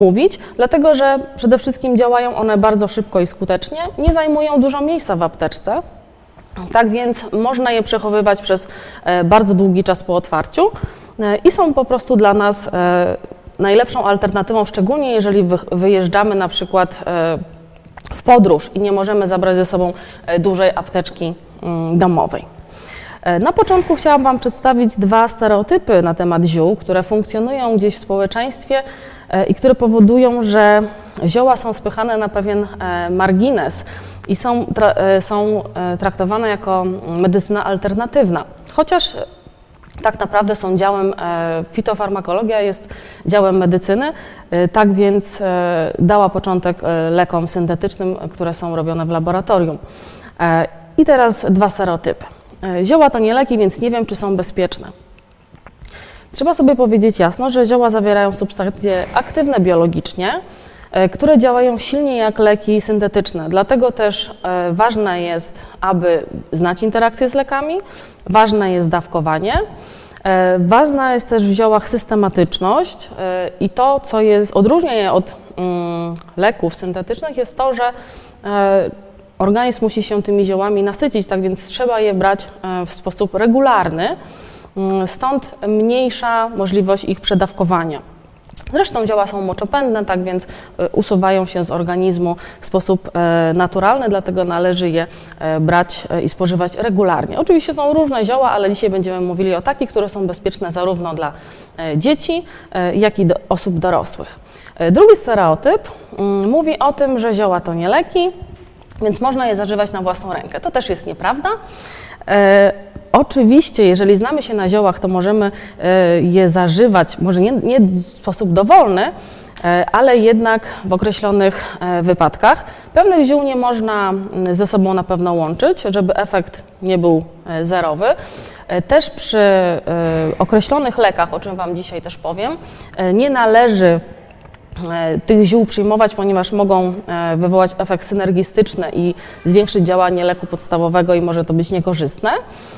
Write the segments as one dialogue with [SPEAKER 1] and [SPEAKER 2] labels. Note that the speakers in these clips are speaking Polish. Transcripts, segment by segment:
[SPEAKER 1] mówić, dlatego że przede wszystkim działają one bardzo szybko i skutecznie, nie zajmują dużo miejsca w apteczce, tak więc można je przechowywać przez bardzo długi czas po otwarciu i są po prostu dla nas najlepszą alternatywą, szczególnie jeżeli wyjeżdżamy na przykład w podróż i nie możemy zabrać ze sobą dużej apteczki domowej. Na początku chciałam Wam przedstawić dwa stereotypy na temat ziół, które funkcjonują gdzieś w społeczeństwie i które powodują, że zioła są spychane na pewien margines i są traktowane jako medycyna alternatywna, chociaż tak naprawdę są działem, fitofarmakologia jest działem medycyny, tak więc dała początek lekom syntetycznym, które są robione w laboratorium. I teraz dwa stereotypy. Zioła to nie leki, więc nie wiem, czy są bezpieczne. Trzeba sobie powiedzieć jasno, że zioła zawierają substancje aktywne biologicznie, które działają silniej jak leki syntetyczne. Dlatego też ważne jest, aby znać interakcje z lekami, ważne jest dawkowanie, ważna jest też w ziołach systematyczność i to, co odróżnia je od leków syntetycznych, jest to, że organizm musi się tymi ziołami nasycić, tak więc trzeba je brać w sposób regularny, stąd mniejsza możliwość ich przedawkowania. Zresztą zioła są moczopędne, tak więc usuwają się z organizmu w sposób naturalny, dlatego należy je brać i spożywać regularnie. Oczywiście są różne zioła, ale dzisiaj będziemy mówili o takich, które są bezpieczne zarówno dla dzieci, jak i osób dorosłych. Drugi stereotyp mówi o tym, że zioła to nie leki, więc można je zażywać na własną rękę. To też jest nieprawda. Oczywiście, jeżeli znamy się na ziołach, to możemy je zażywać, może nie w sposób dowolny, ale jednak w określonych wypadkach. Pewnych ziół nie można ze sobą na pewno łączyć, żeby efekt nie był zerowy. Też przy określonych lekach, o czym Wam dzisiaj też powiem, nie należy tych ziół przyjmować, ponieważ mogą wywołać efekt synergistyczny i zwiększyć działanie leku podstawowego i może to być niekorzystne.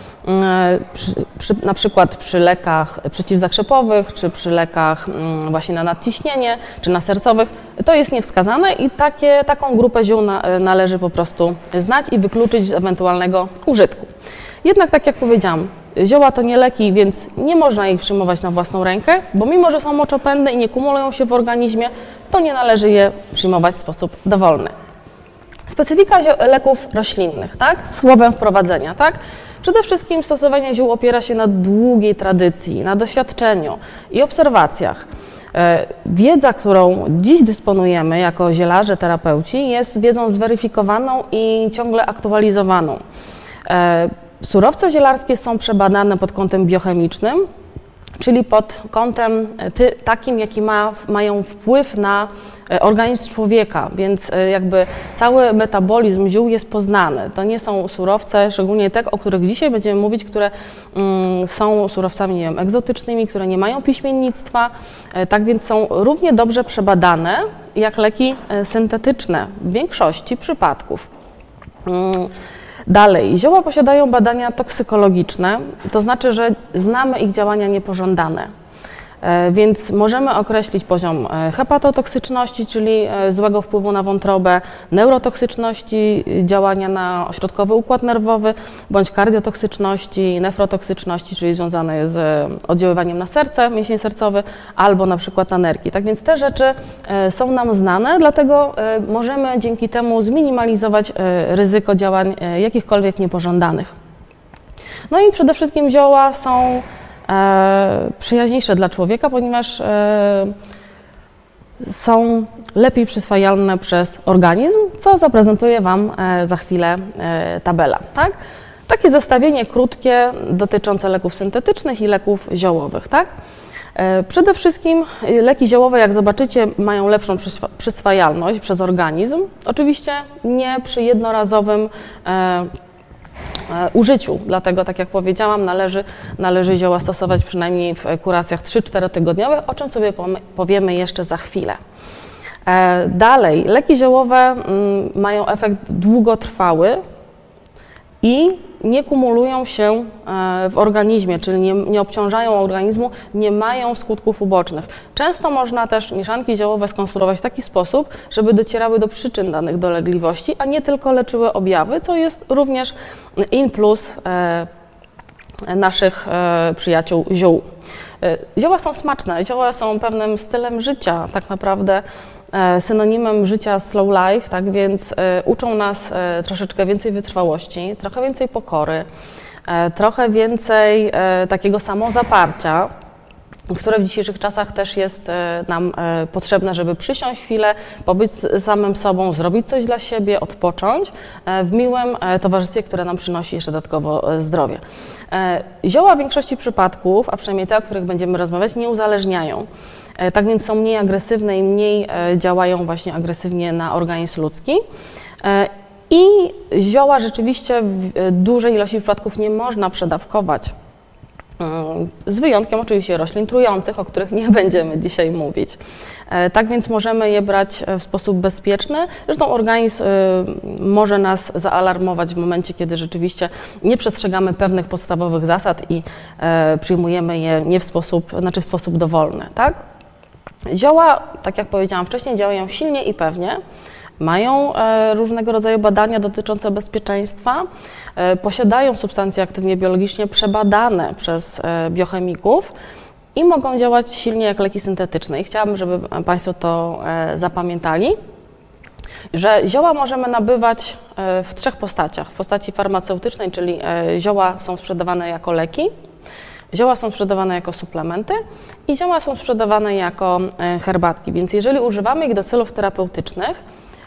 [SPEAKER 1] Na przykład przy lekach przeciwzakrzepowych, czy przy lekach właśnie na nadciśnienie, czy na sercowych, to jest niewskazane i taką grupę ziół należy po prostu znać i wykluczyć z ewentualnego użytku. Jednak tak jak powiedziałam, zioła to nie leki, więc nie można ich przyjmować na własną rękę, bo mimo, że są moczopędne i nie kumulują się w organizmie, to nie należy je przyjmować w sposób dowolny. Specyfika leków roślinnych, tak? Słowem wprowadzenia, tak? Przede wszystkim stosowanie ziół opiera się na długiej tradycji, na doświadczeniu i obserwacjach. Wiedza, którą dziś dysponujemy jako zielarze, terapeuci, jest wiedzą zweryfikowaną i ciągle aktualizowaną. Surowce zielarskie są przebadane pod kątem biochemicznym, czyli pod kątem takim, jaki mają wpływ na organizm człowieka, więc jakby cały metabolizm ziół jest poznany. To nie są surowce, szczególnie te, o których dzisiaj będziemy mówić, które są surowcami, nie wiem, egzotycznymi, które nie mają piśmiennictwa, tak więc są równie dobrze przebadane jak leki syntetyczne w większości przypadków. Dalej, zioła posiadają badania toksykologiczne, to znaczy, że znamy ich działania niepożądane. Więc możemy określić poziom hepatotoksyczności, czyli złego wpływu na wątrobę, neurotoksyczności, działania na ośrodkowy układ nerwowy, bądź kardiotoksyczności, nefrotoksyczności, czyli związane z oddziaływaniem na serce, mięsień sercowy, albo na przykład na nerki. Tak więc te rzeczy są nam znane, dlatego możemy dzięki temu zminimalizować ryzyko działań jakichkolwiek niepożądanych. No i przede wszystkim zioła są przyjaźniejsze dla człowieka, ponieważ są lepiej przyswajalne przez organizm, co zaprezentuję Wam za chwilę tabela. Tak? Takie zestawienie krótkie dotyczące leków syntetycznych i leków ziołowych. Tak? Przede wszystkim leki ziołowe, jak zobaczycie, mają lepszą przyswajalność przez organizm. Oczywiście nie przy jednorazowym użyciu, dlatego tak jak powiedziałam, należy zioła stosować przynajmniej w kuracjach 3-4 tygodniowych, o czym sobie powiemy jeszcze za chwilę. Dalej, leki ziołowe mają efekt długotrwały i nie kumulują się w organizmie, czyli nie obciążają organizmu, nie mają skutków ubocznych. Często można też mieszanki ziołowe skonstruować w taki sposób, żeby docierały do przyczyn danych dolegliwości, a nie tylko leczyły objawy, co jest również in plus naszych przyjaciół ziół. Zioła są smaczne, zioła są pewnym stylem życia, tak naprawdę synonimem życia slow life, tak więc uczą nas troszeczkę więcej wytrwałości, trochę więcej pokory, trochę więcej takiego samozaparcia, które w dzisiejszych czasach też jest nam potrzebne, żeby przysiąść chwilę, pobyć z samym sobą, zrobić coś dla siebie, odpocząć w miłym towarzystwie, które nam przynosi jeszcze dodatkowo zdrowie. Zioła w większości przypadków, a przynajmniej te, o których będziemy rozmawiać, nie uzależniają. Tak więc są mniej agresywne i mniej działają właśnie agresywnie na organizm ludzki. I zioła rzeczywiście w dużej ilości przypadków nie można przedawkować. Z wyjątkiem oczywiście roślin trujących, o których nie będziemy dzisiaj mówić. Tak więc możemy je brać w sposób bezpieczny. Zresztą organizm może nas zaalarmować w momencie, kiedy rzeczywiście nie przestrzegamy pewnych podstawowych zasad i przyjmujemy je w sposób dowolny. Tak? Zioła, tak jak powiedziałam wcześniej, działają silnie i pewnie. Mają różnego rodzaju badania dotyczące bezpieczeństwa, posiadają substancje aktywnie biologicznie przebadane przez biochemików i mogą działać silnie jak leki syntetyczne. I chciałabym, żeby Państwo to zapamiętali, że zioła możemy nabywać w trzech postaciach. W postaci farmaceutycznej, czyli zioła są sprzedawane jako leki, zioła są sprzedawane jako suplementy i zioła są sprzedawane jako herbatki. Więc jeżeli używamy ich do celów terapeutycznych,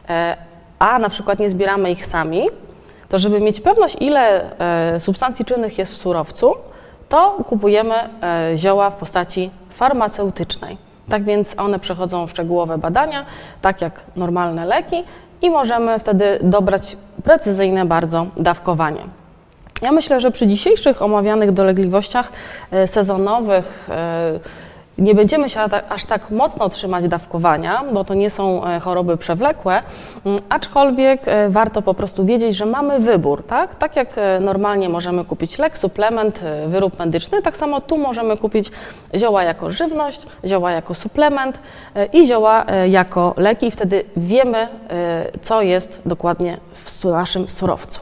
[SPEAKER 1] a na przykład nie zbieramy ich sami, to żeby mieć pewność, ile substancji czynnych jest w surowcu, to kupujemy zioła w postaci farmaceutycznej. Tak więc one przechodzą szczegółowe badania, tak jak normalne leki i możemy wtedy dobrać precyzyjne bardzo dawkowanie. Ja myślę, że przy dzisiejszych omawianych dolegliwościach sezonowych nie będziemy się aż tak mocno trzymać dawkowania, bo to nie są choroby przewlekłe, aczkolwiek warto po prostu wiedzieć, że mamy wybór. Tak jak normalnie możemy kupić lek, suplement, wyrób medyczny, tak samo tu możemy kupić zioła jako żywność, zioła jako suplement i zioła jako leki i wtedy wiemy, co jest dokładnie w naszym surowcu.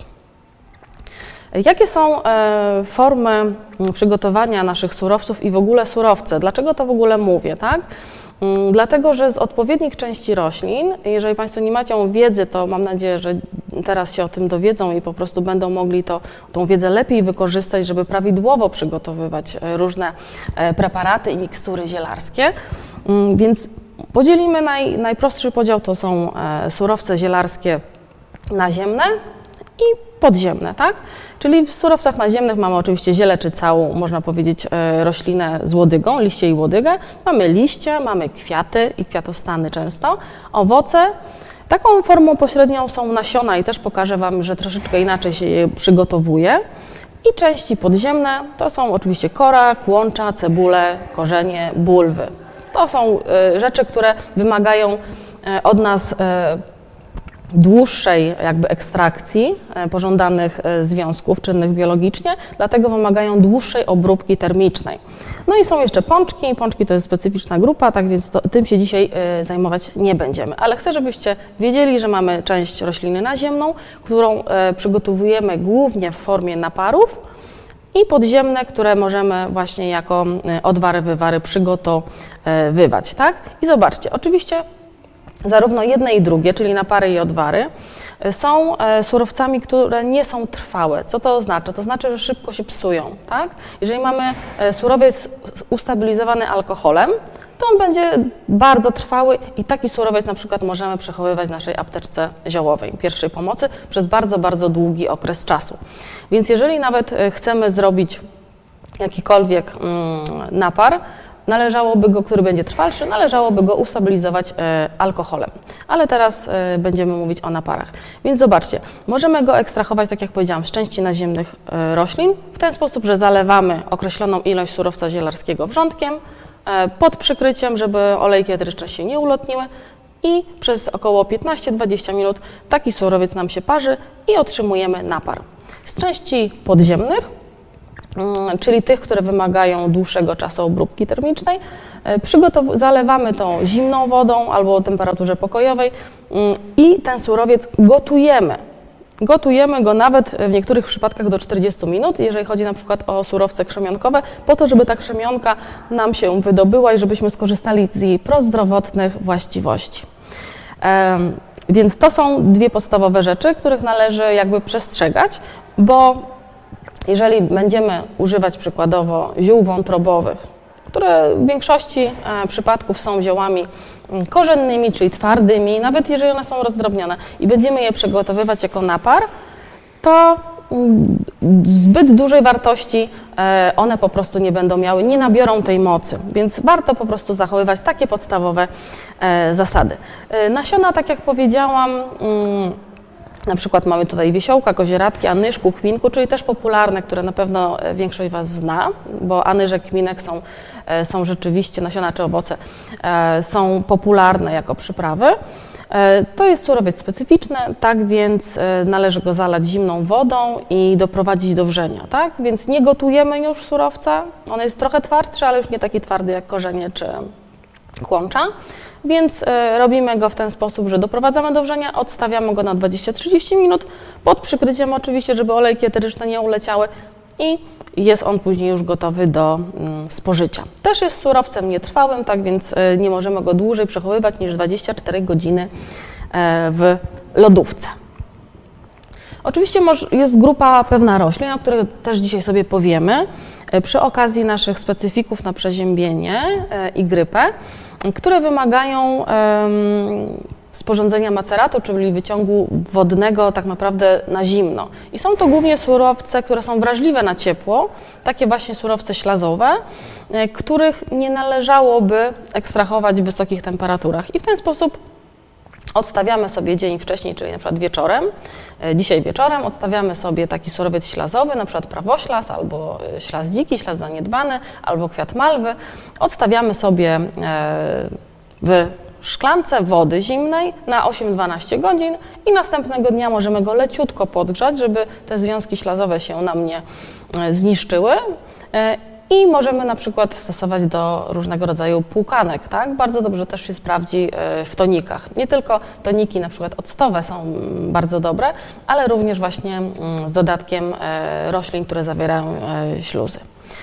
[SPEAKER 1] Jakie są formy przygotowania naszych surowców i w ogóle surowce? Dlaczego to w ogóle mówię, tak? Dlatego, że z odpowiednich części roślin, jeżeli Państwo nie macie wiedzy, to mam nadzieję, że teraz się o tym dowiedzą i po prostu będą mogli tą wiedzę lepiej wykorzystać, żeby prawidłowo przygotowywać różne preparaty i mikstury zielarskie. Więc podzielimy, najprostszy podział to są surowce zielarskie naziemne i podziemne, tak? Czyli w surowcach naziemnych mamy oczywiście ziele czy całą, można powiedzieć, roślinę z łodygą, liście i łodygę. Mamy liście, mamy kwiaty i kwiatostany często, owoce. Taką formą pośrednią są nasiona i też pokażę Wam, że troszeczkę inaczej się je przygotowuje. I części podziemne to są oczywiście kora, kłącza, cebule, korzenie, bulwy. To są rzeczy, które wymagają od nas dłuższej jakby ekstrakcji pożądanych związków czynnych biologicznie, dlatego wymagają dłuższej obróbki termicznej. No i są jeszcze pączki. Pączki to jest specyficzna grupa, tak więc tym się dzisiaj zajmować nie będziemy. Ale chcę, żebyście wiedzieli, że mamy część rośliny naziemną, którą przygotowujemy głównie w formie naparów i podziemne, które możemy właśnie jako odwary, wywary przygotowywać, tak? I zobaczcie, oczywiście zarówno jedne i drugie, czyli napary i odwary, są surowcami, które nie są trwałe. Co to oznacza? To znaczy, że szybko się psują, tak? Jeżeli mamy surowiec ustabilizowany alkoholem, to on będzie bardzo trwały i taki surowiec na przykład możemy przechowywać w naszej apteczce ziołowej pierwszej pomocy przez bardzo, bardzo długi okres czasu. Więc jeżeli nawet chcemy zrobić jakikolwiek napar, należałoby go, który będzie trwalszy, należałoby go ustabilizować alkoholem. Ale teraz będziemy mówić o naparach. Więc zobaczcie, możemy go ekstrahować, tak jak powiedziałam, z części naziemnych roślin w ten sposób, że zalewamy określoną ilość surowca zielarskiego wrzątkiem pod przykryciem, żeby olejki eteryczne się nie ulotniły i przez około 15-20 minut taki surowiec nam się parzy i otrzymujemy napar. Z części podziemnych, czyli tych, które wymagają dłuższego czasu obróbki termicznej, zalewamy to zimną wodą albo o temperaturze pokojowej i ten surowiec gotujemy. Gotujemy go nawet w niektórych przypadkach do 40 minut, jeżeli chodzi na przykład o surowce krzemionkowe, po to, żeby ta krzemionka nam się wydobyła i żebyśmy skorzystali z jej prozdrowotnych właściwości. Więc to są dwie podstawowe rzeczy, których należy jakby przestrzegać, bo jeżeli będziemy używać przykładowo ziół wątrobowych, które w większości przypadków są ziołami korzennymi, czyli twardymi, nawet jeżeli one są rozdrobnione i będziemy je przygotowywać jako napar, to zbyt dużej wartości one po prostu nie będą miały, nie nabiorą tej mocy, więc warto po prostu zachowywać takie podstawowe zasady. Nasiona, tak jak powiedziałam, na przykład mamy tutaj wiesiołka, kozieradki, anyżku, kminku, czyli też popularne, które na pewno większość Was zna, bo anyżek, kminek są rzeczywiście, nasiona czy owoce są popularne jako przyprawy. To jest surowiec specyficzny, tak więc należy go zalać zimną wodą i doprowadzić do wrzenia, tak? Więc nie gotujemy już surowca, on jest trochę twardszy, ale już nie taki twardy jak korzenie czy kłącza. Więc robimy go w ten sposób, że doprowadzamy do wrzenia, odstawiamy go na 20-30 minut, pod przykryciem oczywiście, żeby olejki eteryczne nie uleciały i jest on później już gotowy do spożycia. Też jest surowcem nietrwałym, tak więc nie możemy go dłużej przechowywać niż 24 godziny w lodówce. Oczywiście jest grupa pewna roślin, o których też dzisiaj sobie powiemy, przy okazji naszych specyfików na przeziębienie i grypę, które wymagają sporządzenia maceratu, czyli wyciągu wodnego tak naprawdę na zimno. I są to głównie surowce, które są wrażliwe na ciepło, takie właśnie surowce ślazowe, których nie należałoby ekstrahować w wysokich temperaturach. I w ten sposób odstawiamy sobie dzień wcześniej, czyli na przykład wieczorem, dzisiaj wieczorem odstawiamy sobie taki surowiec ślazowy, na przykład prawoślaz, albo ślaz dziki, ślaz zaniedbany, albo kwiat malwy. Odstawiamy sobie w szklance wody zimnej na 8-12 godzin i następnego dnia możemy go leciutko podgrzać, żeby te związki ślazowe się nam nie zniszczyły. I możemy na przykład stosować do różnego rodzaju płukanek, tak? Bardzo dobrze też się sprawdzi w tonikach. Nie tylko toniki na przykład octowe są bardzo dobre, ale również właśnie z dodatkiem roślin, które zawierają śluzy.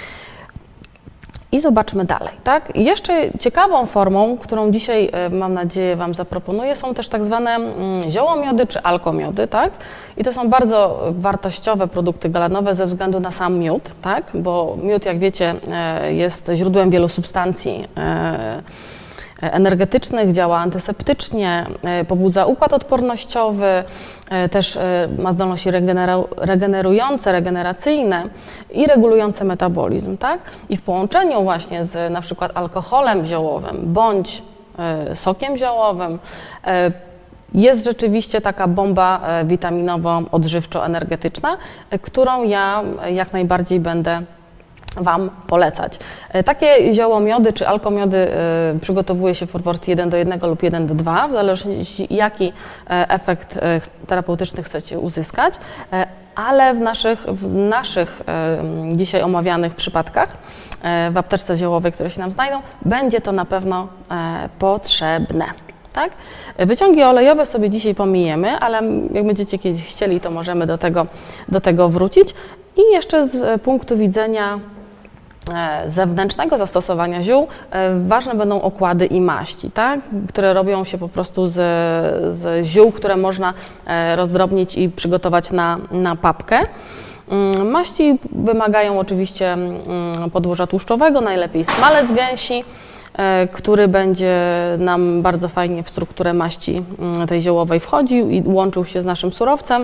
[SPEAKER 1] I zobaczmy dalej, tak? Jeszcze ciekawą formą, którą dzisiaj, mam nadzieję, Wam zaproponuję, są też tak zwane ziołomiody czy alkomiody, tak? I to są bardzo wartościowe produkty galanowe ze względu na sam miód, tak? Bo miód, jak wiecie, jest źródłem wielu substancji energetycznych, działa antyseptycznie, pobudza układ odpornościowy, też ma zdolności regenerujące, regeneracyjne i regulujące metabolizm, tak? I w połączeniu właśnie z na przykład alkoholem ziołowym bądź sokiem ziołowym jest rzeczywiście taka bomba witaminowo-odżywczo-energetyczna, którą ja jak najbardziej będę Wam polecać. Takie ziołomiody czy alkomiody przygotowuje się w proporcji 1:1 lub 1:2, w zależności jaki efekt terapeutyczny chcecie uzyskać, ale w naszych dzisiaj omawianych przypadkach w apteczce ziołowej, które się nam znajdą, będzie to na pewno potrzebne. Tak? Wyciągi olejowe sobie dzisiaj pomijemy, ale jak będziecie kiedyś chcieli, to możemy do tego wrócić. I jeszcze z punktu widzenia zewnętrznego zastosowania ziół ważne będą okłady i maści, tak? Które robią się po prostu z ziół, które można rozdrobnić i przygotować na papkę. Maści wymagają oczywiście podłoża tłuszczowego, najlepiej smalec gęsi, który będzie nam bardzo fajnie w strukturę maści tej ziołowej wchodził i łączył się z naszym surowcem.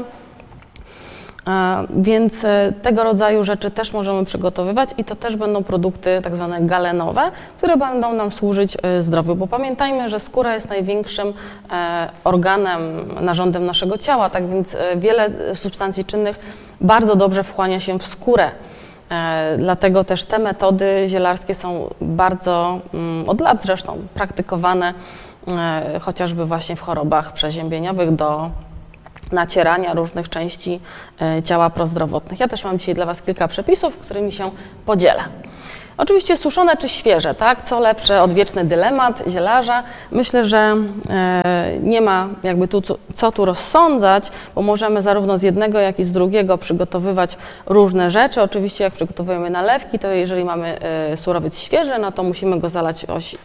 [SPEAKER 1] Więc tego rodzaju rzeczy też możemy przygotowywać i to też będą produkty tak zwane galenowe, które będą nam służyć zdrowiu, bo pamiętajmy, że skóra jest największym organem, narządem naszego ciała, tak więc wiele substancji czynnych bardzo dobrze wchłania się w skórę. Dlatego też te metody zielarskie są bardzo, od lat zresztą, praktykowane chociażby właśnie w chorobach przeziębieniowych do nacierania różnych części ciała prozdrowotnych. Ja też mam dzisiaj dla Was kilka przepisów, którymi się podzielę. Oczywiście suszone czy świeże, tak? Co lepsze, odwieczny dylemat zielarza. Myślę, że nie ma jakby co tu rozsądzać, bo możemy zarówno z jednego, jak i z drugiego przygotowywać różne rzeczy. Oczywiście jak przygotowujemy nalewki, to jeżeli mamy surowiec świeży, no to musimy go zalać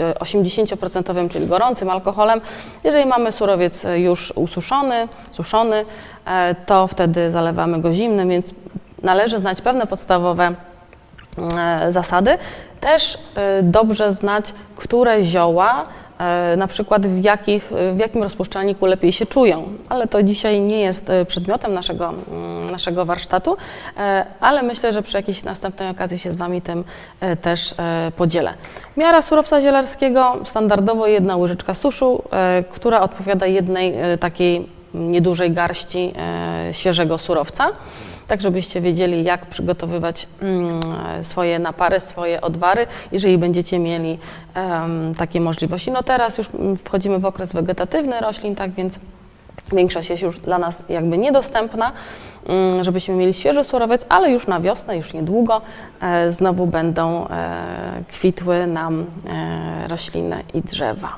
[SPEAKER 1] 80%, czyli gorącym alkoholem. Jeżeli mamy surowiec już suszony, to wtedy zalewamy go zimnym, więc należy znać pewne podstawowe zasady. Też dobrze znać, które zioła, na przykład w jakim rozpuszczalniku lepiej się czują, ale to dzisiaj nie jest przedmiotem naszego warsztatu, ale myślę, że przy jakiejś następnej okazji się z Wami tym też podzielę. Miara surowca zielarskiego, standardowo 1 łyżeczka suszu, która odpowiada jednej takiej niedużej garści świeżego surowca. Tak, żebyście wiedzieli, jak przygotowywać swoje napary, swoje odwary, jeżeli będziecie mieli takie możliwości. No teraz już wchodzimy w okres wegetatywny roślin, tak więc większość jest już dla nas jakby niedostępna, żebyśmy mieli świeży surowiec, ale już na wiosnę, już niedługo znowu będą kwitły nam rośliny i drzewa.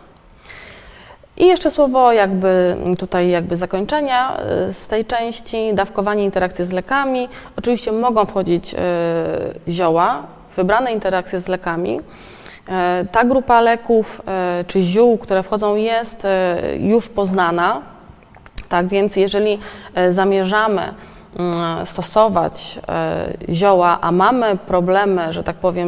[SPEAKER 1] I jeszcze słowo zakończenia z tej części, dawkowanie, interakcje z lekami. Oczywiście mogą wchodzić zioła, wybrane interakcje z lekami. Ta grupa leków czy ziół, które wchodzą, jest już poznana. Tak więc jeżeli zamierzamy stosować zioła, a mamy problemy, że tak powiem,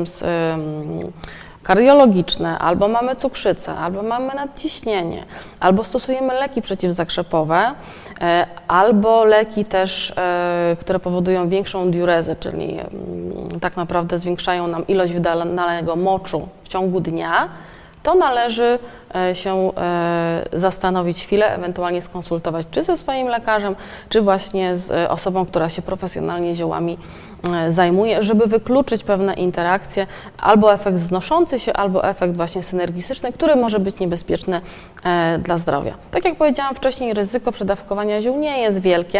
[SPEAKER 1] kardiologiczne, albo mamy cukrzycę, albo mamy nadciśnienie, albo stosujemy leki przeciwzakrzepowe, albo leki też, które powodują większą diurezę, czyli tak naprawdę zwiększają nam ilość wydanego moczu w ciągu dnia, to należy się zastanowić chwilę, ewentualnie skonsultować czy ze swoim lekarzem, czy właśnie z osobą, która się profesjonalnie ziołami zajmuje, żeby wykluczyć pewne interakcje, albo efekt znoszący się, albo efekt właśnie synergistyczny, który może być niebezpieczny dla zdrowia. Tak jak powiedziałam wcześniej, ryzyko przedawkowania ziół nie jest wielkie,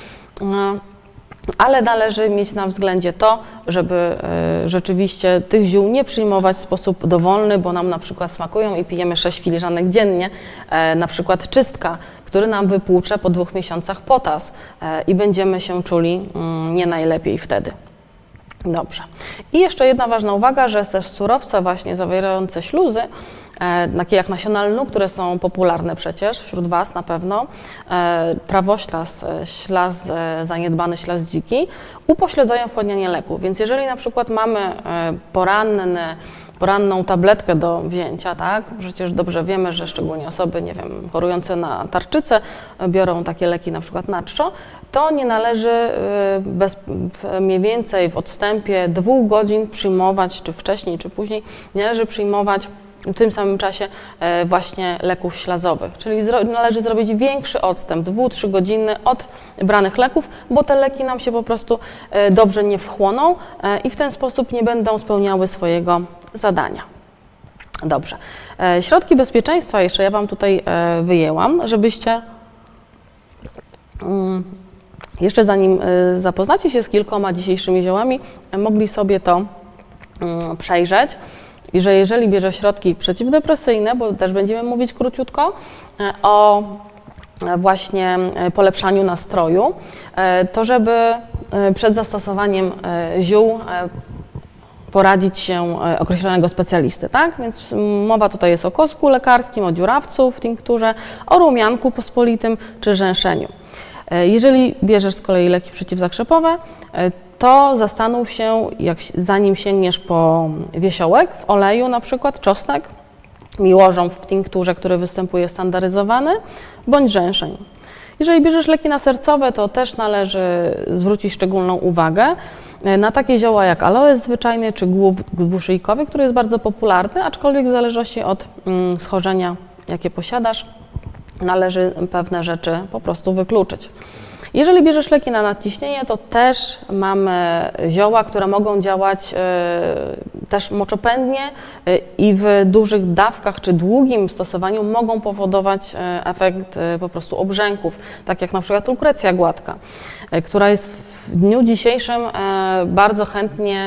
[SPEAKER 1] ale należy mieć na względzie to, żeby rzeczywiście tych ziół nie przyjmować w sposób dowolny, bo nam na przykład smakują i pijemy 6 filiżanek dziennie, na przykład czystka, który nam wypłucze po 2 miesiącach potas i będziemy się czuli nie najlepiej wtedy. Dobrze. I jeszcze jedna ważna uwaga, że też surowce właśnie zawierające śluzy, takie jak nasiona lnu, które są popularne przecież wśród Was na pewno, prawoślas, ślas zaniedbany, ślas dziki, upośledzają wchłanianie leku. Więc jeżeli na przykład mamy poranną tabletkę do wzięcia, tak? Przecież dobrze wiemy, że szczególnie osoby, nie wiem, chorujące na tarczycę biorą takie leki na przykład na czczo, to nie należy mniej więcej w odstępie 2 godzin przyjmować, czy wcześniej, czy później, nie należy przyjmować w tym samym czasie właśnie leków ślazowych. Czyli należy zrobić większy odstęp, 2-3 godziny od branych leków, bo te leki nam się po prostu dobrze nie wchłoną i w ten sposób nie będą spełniały swojego zadania. Dobrze. Środki bezpieczeństwa jeszcze ja Wam tutaj wyjęłam, żebyście jeszcze zanim zapoznacie się z kilkoma dzisiejszymi ziołami, mogli sobie to przejrzeć. I że jeżeli bierze środki przeciwdepresyjne, bo też będziemy mówić króciutko o właśnie polepszaniu nastroju, to żeby przed zastosowaniem ziół poradzić się określonego specjalisty, tak? Więc mowa tutaj jest o kosku lekarskim, o dziurawcu w tinkturze, o rumianku pospolitym czy rzęszeniu. Jeżeli bierzesz z kolei leki przeciwzakrzepowe, to zastanów się, zanim sięgniesz po wiesiołek w oleju, na przykład czosnek, miłożąb w tinkturze, który występuje standaryzowany, bądź rzęszeń. Jeżeli bierzesz leki nasercowe, to też należy zwrócić szczególną uwagę na takie zioła jak aloes zwyczajny czy głów dwuszyjkowy, który jest bardzo popularny, aczkolwiek w zależności od schorzenia, jakie posiadasz, należy pewne rzeczy po prostu wykluczyć. Jeżeli bierzesz leki na nadciśnienie, to też mamy zioła, które mogą działać też moczopędnie i w dużych dawkach czy długim stosowaniu mogą powodować efekt po prostu obrzęków, tak jak na przykład lukrecja gładka, która jest w dniu dzisiejszym bardzo chętnie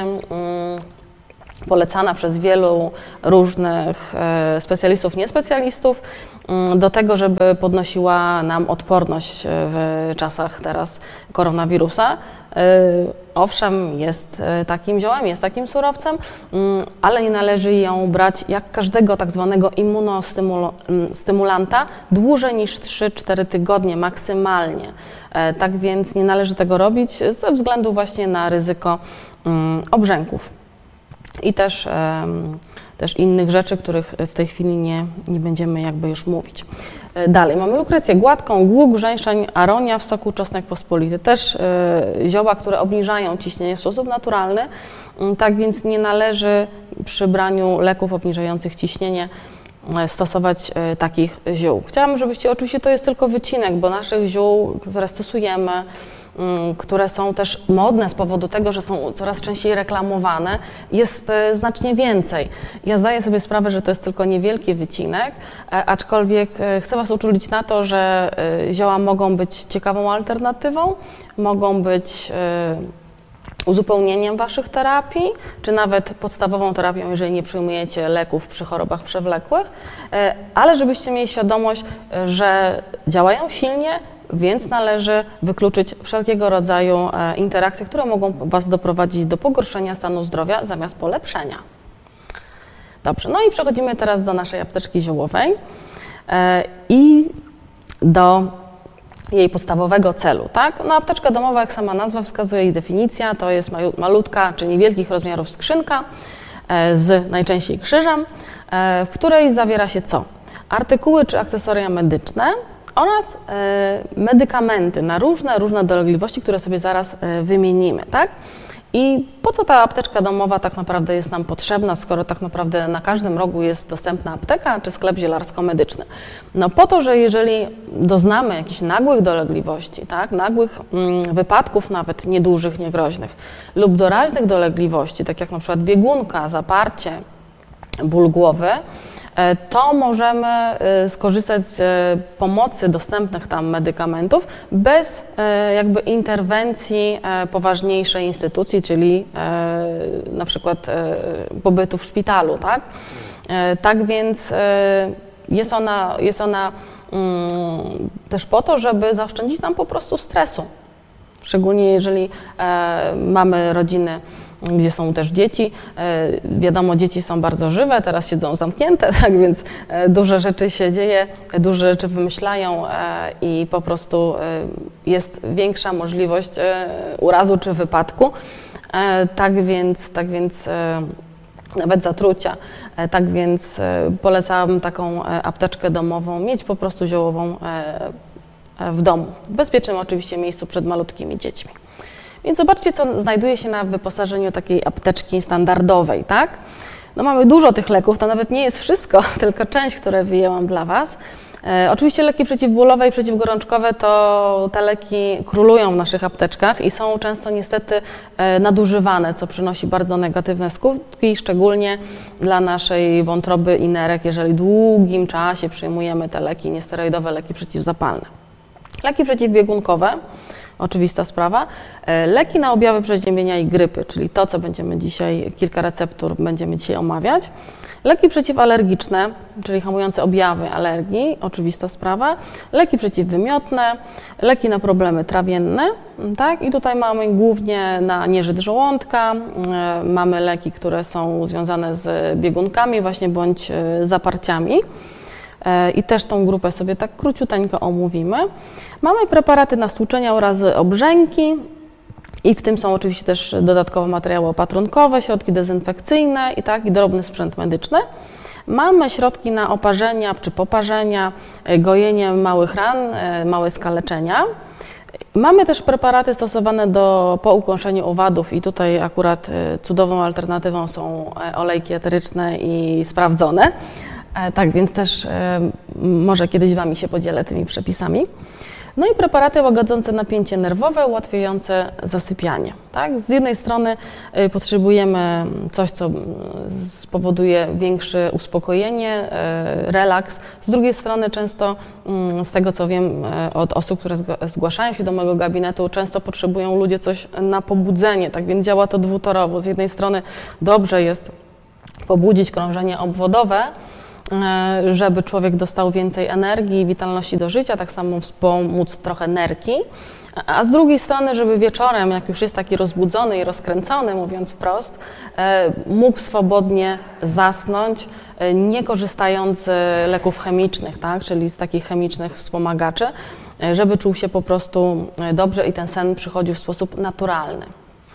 [SPEAKER 1] polecana przez wielu różnych specjalistów, niespecjalistów do tego, żeby podnosiła nam odporność w czasach teraz koronawirusa. Owszem, jest takim ziołem, jest takim surowcem, ale nie należy ją brać jak każdego tak zwanego immunostymulanta dłużej niż 3-4 tygodnie maksymalnie. Tak więc nie należy tego robić ze względu właśnie na ryzyko obrzęków. I też innych rzeczy, których w tej chwili nie będziemy jakby już mówić. Dalej mamy lukrecję gładką, głóg, żeńszeń, aronia w soku, czosnek pospolity. Też zioła, które obniżają ciśnienie w sposób naturalny, tak więc nie należy przy braniu leków obniżających ciśnienie stosować takich ziół. Chciałam, żebyście, oczywiście to jest tylko wycinek, bo naszych ziół, które stosujemy, które są też modne z powodu tego, że są coraz częściej reklamowane, jest znacznie więcej. Ja zdaję sobie sprawę, że to jest tylko niewielki wycinek, aczkolwiek chcę Was uczulić na to, że zioła mogą być ciekawą alternatywą, mogą być uzupełnieniem Waszych terapii, czy nawet podstawową terapią, jeżeli nie przyjmujecie leków przy chorobach przewlekłych, ale żebyście mieli świadomość, że działają silnie, więc należy wykluczyć wszelkiego rodzaju interakcje, które mogą Was doprowadzić do pogorszenia stanu zdrowia zamiast polepszenia. Dobrze, no i przechodzimy teraz do naszej apteczki ziołowej i do jej podstawowego celu, tak? No, apteczka domowa, jak sama nazwa wskazuje, jej definicja, to jest malutka, czy niewielkich rozmiarów skrzynka z najczęściej krzyżem, w której zawiera się co? Artykuły czy akcesoria medyczne oraz medykamenty na różne dolegliwości, które sobie zaraz wymienimy, tak? I po co ta apteczka domowa tak naprawdę jest nam potrzebna, skoro tak naprawdę na każdym rogu jest dostępna apteka czy sklep zielarsko-medyczny? No po to, że jeżeli doznamy jakichś nagłych dolegliwości, tak, nagłych wypadków nawet niedużych, niegroźnych lub doraźnych dolegliwości, tak jak na przykład biegunka, zaparcie, ból głowy, to możemy skorzystać z pomocy dostępnych tam medykamentów bez jakby interwencji poważniejszej instytucji, czyli na przykład pobytu w szpitalu, tak? Tak więc jest ona też po to, żeby zaoszczędzić nam po prostu stresu. Szczególnie jeżeli mamy rodziny, gdzie są też dzieci. Wiadomo, dzieci są bardzo żywe, teraz siedzą zamknięte, tak więc dużo rzeczy się dzieje, dużo rzeczy wymyślają i po prostu jest większa możliwość urazu czy wypadku. Tak więc nawet zatrucia. Tak więc polecam taką apteczkę domową mieć po prostu ziołową w domu. W bezpiecznym oczywiście miejscu przed malutkimi dziećmi. Więc zobaczcie, co znajduje się na wyposażeniu takiej apteczki standardowej, tak? No mamy dużo tych leków, to nawet nie jest wszystko, tylko część, które wyjęłam dla Was. Oczywiście leki przeciwbólowe i przeciwgorączkowe to te leki królują w naszych apteczkach i są często niestety nadużywane, co przynosi bardzo negatywne skutki, szczególnie dla naszej wątroby i nerek, jeżeli w długim czasie przyjmujemy te leki, niesteroidowe leki przeciwzapalne. Leki przeciwbiegunkowe, oczywista sprawa. Leki na objawy przeziębienia i grypy, czyli to, co będziemy dzisiaj, kilka receptur będziemy dzisiaj omawiać. Leki przeciwalergiczne, czyli hamujące objawy alergii, oczywista sprawa. Leki przeciwwymiotne, leki na problemy trawienne, tak? I tutaj mamy głównie na nieżyt żołądka, mamy leki, które są związane z biegunkami właśnie bądź zaparciami. I też tą grupę sobie tak króciuteńko omówimy. Mamy preparaty na stłuczenia oraz obrzęki i w tym są oczywiście też dodatkowe materiały opatrunkowe, środki dezynfekcyjne i drobny sprzęt medyczny. Mamy środki na oparzenia czy poparzenia, gojenie małych ran, małe skaleczenia. Mamy też preparaty stosowane po ukąszeniu owadów i tutaj akurat cudową alternatywą są olejki eteryczne i sprawdzone. Tak, więc też może kiedyś z Wami się podzielę tymi przepisami. No i preparaty łagodzące napięcie nerwowe, ułatwiające zasypianie. Tak? Z jednej strony potrzebujemy coś, co spowoduje większe uspokojenie, relaks. Z drugiej strony często, z tego co wiem od osób, które zgłaszają się do mojego gabinetu, często potrzebują ludzie coś na pobudzenie, tak więc działa to dwutorowo. Z jednej strony dobrze jest pobudzić krążenie obwodowe, żeby człowiek dostał więcej energii i witalności do życia, tak samo wspomóc trochę nerki, a z drugiej strony, żeby wieczorem, jak już jest taki rozbudzony i rozkręcony, mówiąc wprost, mógł swobodnie zasnąć, nie korzystając z leków chemicznych, tak, czyli z takich chemicznych wspomagaczy, żeby czuł się po prostu dobrze i ten sen przychodził w sposób naturalny.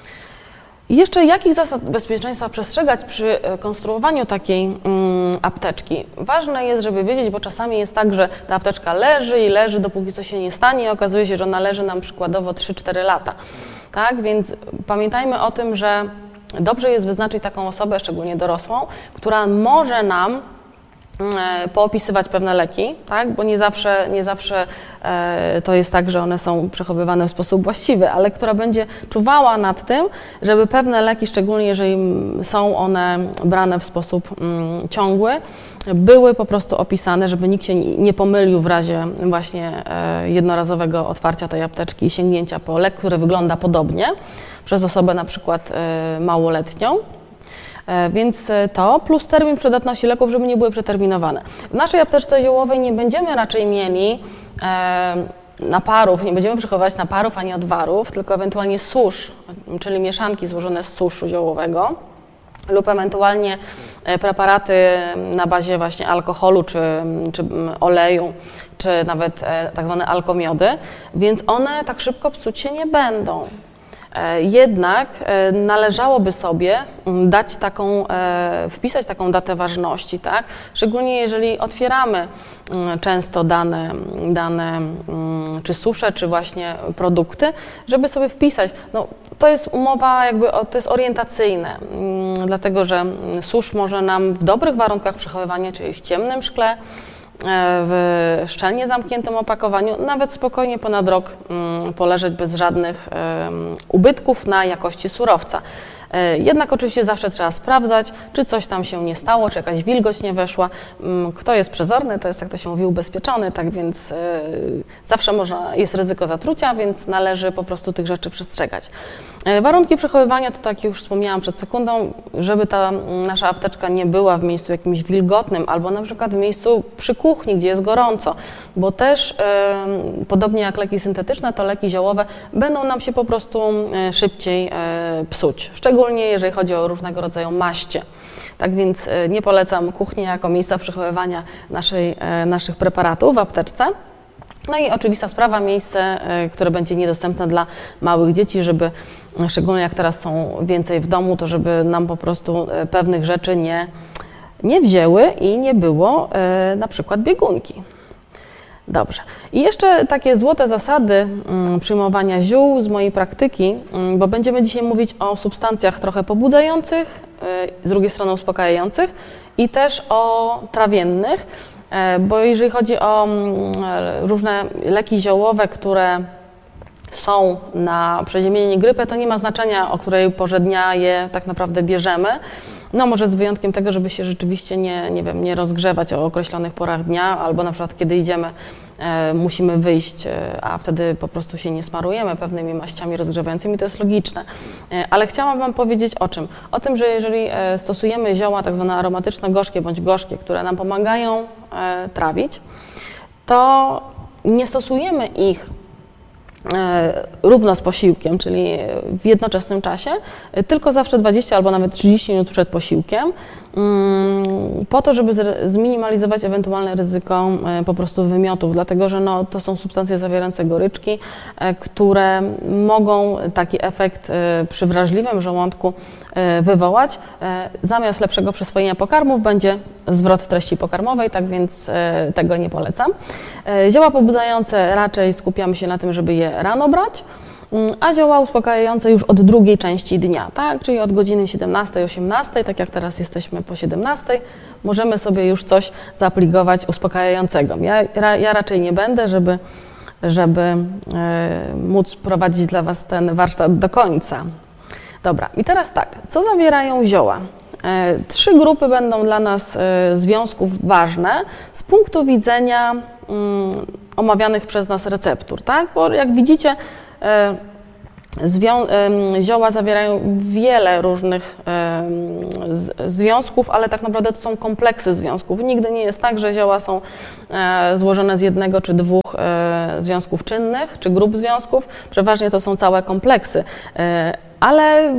[SPEAKER 1] I jeszcze jakich zasad bezpieczeństwa przestrzegać przy konstruowaniu takiej apteczki? Ważne jest, żeby wiedzieć, bo czasami jest tak, że ta apteczka leży i leży, dopóki coś się nie stanie i okazuje się, że ona leży nam przykładowo 3-4 lata. Tak? Więc pamiętajmy o tym, że dobrze jest wyznaczyć taką osobę, szczególnie dorosłą, która może nam poopisywać pewne leki, tak? Bo nie zawsze to jest tak, że one są przechowywane w sposób właściwy, ale która będzie czuwała nad tym, żeby pewne leki, szczególnie jeżeli są one brane w sposób ciągły, były po prostu opisane, żeby nikt się nie pomylił w razie właśnie jednorazowego otwarcia tej apteczki i sięgnięcia po lek, który wygląda podobnie przez osobę na przykład małoletnią. Więc to, plus termin przydatności leków, żeby nie były przeterminowane. W naszej apteczce ziołowej nie będziemy raczej mieli naparów, nie będziemy przechowywać naparów ani odwarów, tylko ewentualnie susz, czyli mieszanki złożone z suszu ziołowego lub ewentualnie preparaty na bazie właśnie alkoholu, czy oleju, czy nawet tak zwane alkomiody, więc one tak szybko psuć się nie będą. Jednak należałoby sobie wpisać taką datę ważności, tak? Szczególnie jeżeli otwieramy często dane czy susze, czy właśnie produkty, żeby sobie wpisać. No, to jest umowa, to jest orientacyjne, dlatego że susz może nam w dobrych warunkach przechowywania, czyli w ciemnym szkle, w szczelnie zamkniętym opakowaniu, nawet spokojnie ponad rok poleżeć bez żadnych ubytków na jakości surowca. Jednak oczywiście zawsze trzeba sprawdzać, czy coś tam się nie stało, czy jakaś wilgoć nie weszła. Kto jest przezorny, to jest, jak to się mówi, ubezpieczony, tak więc zawsze jest ryzyko zatrucia, więc należy po prostu tych rzeczy przestrzegać. Warunki przechowywania to, tak jak już wspomniałam przed sekundą, żeby ta nasza apteczka nie była w miejscu jakimś wilgotnym albo na przykład w miejscu przy kuchni, gdzie jest gorąco, bo też podobnie jak leki syntetyczne, to leki ziołowe będą nam się po prostu szybciej psuć. Szczególnie jeżeli chodzi o różnego rodzaju maście. Tak więc nie polecam kuchni jako miejsca przechowywania naszych preparatów w apteczce. No i oczywista sprawa, miejsce, które będzie niedostępne dla małych dzieci, żeby, szczególnie jak teraz są więcej w domu, to żeby nam po prostu pewnych rzeczy nie wzięły i nie było na przykład biegunki. Dobrze. I jeszcze takie złote zasady przyjmowania ziół z mojej praktyki, bo będziemy dzisiaj mówić o substancjach trochę pobudzających, z drugiej strony uspokajających i też o trawiennych, bo jeżeli chodzi o różne leki ziołowe, które są na przeziębienie grypy, to nie ma znaczenia, o której porze dnia je tak naprawdę bierzemy. No może z wyjątkiem tego, żeby się rzeczywiście nie rozgrzewać o określonych porach dnia, albo na przykład kiedy idziemy, musimy wyjść, a wtedy po prostu się nie smarujemy pewnymi maściami rozgrzewającymi, to jest logiczne. Ale chciałam Wam powiedzieć o czym? O tym, że jeżeli stosujemy zioła tak zwane aromatyczno-gorzkie bądź gorzkie, które nam pomagają trawić, to nie stosujemy ich równo z posiłkiem, czyli w jednoczesnym czasie, tylko zawsze 20 albo nawet 30 minut przed posiłkiem, po to, żeby zminimalizować ewentualne ryzyko po prostu wymiotów, dlatego że to są substancje zawierające goryczki, które mogą taki efekt przy wrażliwym żołądku wywołać. Zamiast lepszego przyswojenia pokarmów będzie zwrot treści pokarmowej, tak więc tego nie polecam. Zioła pobudzające raczej skupiamy się na tym, żeby je rano brać, a zioła uspokajające już od drugiej części dnia, tak? Czyli od godziny 17-18, tak jak teraz jesteśmy po 17, możemy sobie już coś zaaplikować uspokajającego. Ja raczej nie będę, żeby móc prowadzić dla Was ten warsztat do końca. Dobra, i teraz tak, co zawierają zioła? 3 grupy będą dla nas związków ważne z punktu widzenia omawianych przez nas receptur, tak? Bo jak widzicie, zioła zawierają wiele różnych związków, ale tak naprawdę to są kompleksy związków. Nigdy nie jest tak, że zioła są złożone z 1 czy 2 związków czynnych, czy grup związków. Przeważnie to są całe kompleksy, ale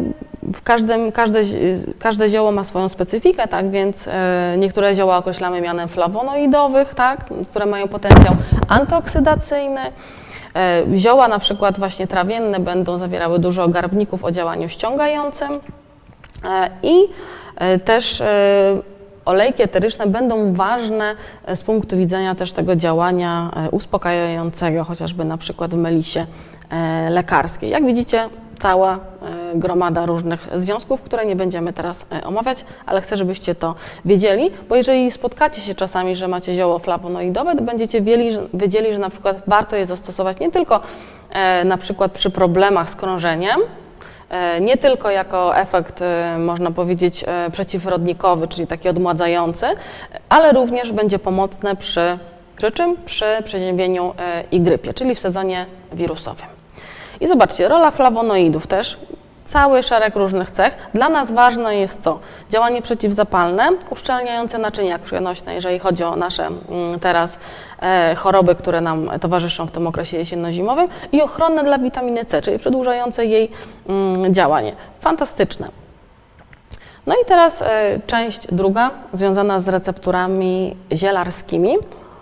[SPEAKER 1] każde zioło ma swoją specyfikę, tak? Więc niektóre zioła określamy mianem flawonoidowych, tak? Które mają potencjał antyoksydacyjny. Zioła na przykład właśnie trawienne będą zawierały dużo garbników o działaniu ściągającym i też olejki eteryczne będą ważne z punktu widzenia też tego działania uspokajającego, chociażby na przykład w melisie lekarskiej. Jak widzicie, cała gromada różnych związków, które nie będziemy teraz omawiać, ale chcę, żebyście to wiedzieli, bo jeżeli spotkacie się czasami, że macie zioło flawonoidowe, to będziecie wiedzieli, że na przykład warto je zastosować nie tylko na przykład przy problemach z krążeniem, nie tylko jako efekt, można powiedzieć, przeciwrodnikowy, czyli taki odmładzający, ale również będzie pomocne przy czym? Przy przeziębieniu i grypie, czyli w sezonie wirusowym. I zobaczcie, rola flawonoidów też, cały szereg różnych cech. Dla nas ważne jest co? Działanie przeciwzapalne, uszczelniające naczynia krwionośne, jeżeli chodzi o nasze teraz choroby, które nam towarzyszą w tym okresie jesienno-zimowym i ochronne dla witaminy C, czyli przedłużające jej działanie. Fantastyczne. No i teraz część druga, związana z recepturami zielarskimi.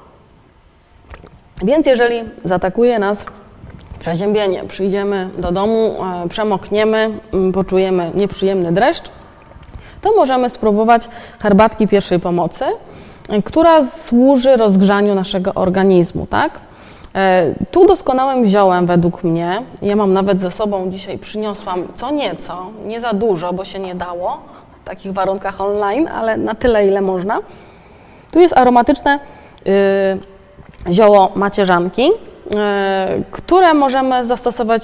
[SPEAKER 1] Więc jeżeli zaatakuje nas przeziębienie, przyjdziemy do domu, przemokniemy, poczujemy nieprzyjemny dreszcz, to możemy spróbować herbatki pierwszej pomocy, która służy rozgrzaniu naszego organizmu, tak? Tu doskonałym ziołem według mnie, ja mam nawet ze sobą dzisiaj, przyniosłam co nieco, nie za dużo, bo się nie dało w takich warunkach online, ale na tyle, ile można. Tu jest aromatyczne zioło macierzanki, które możemy zastosować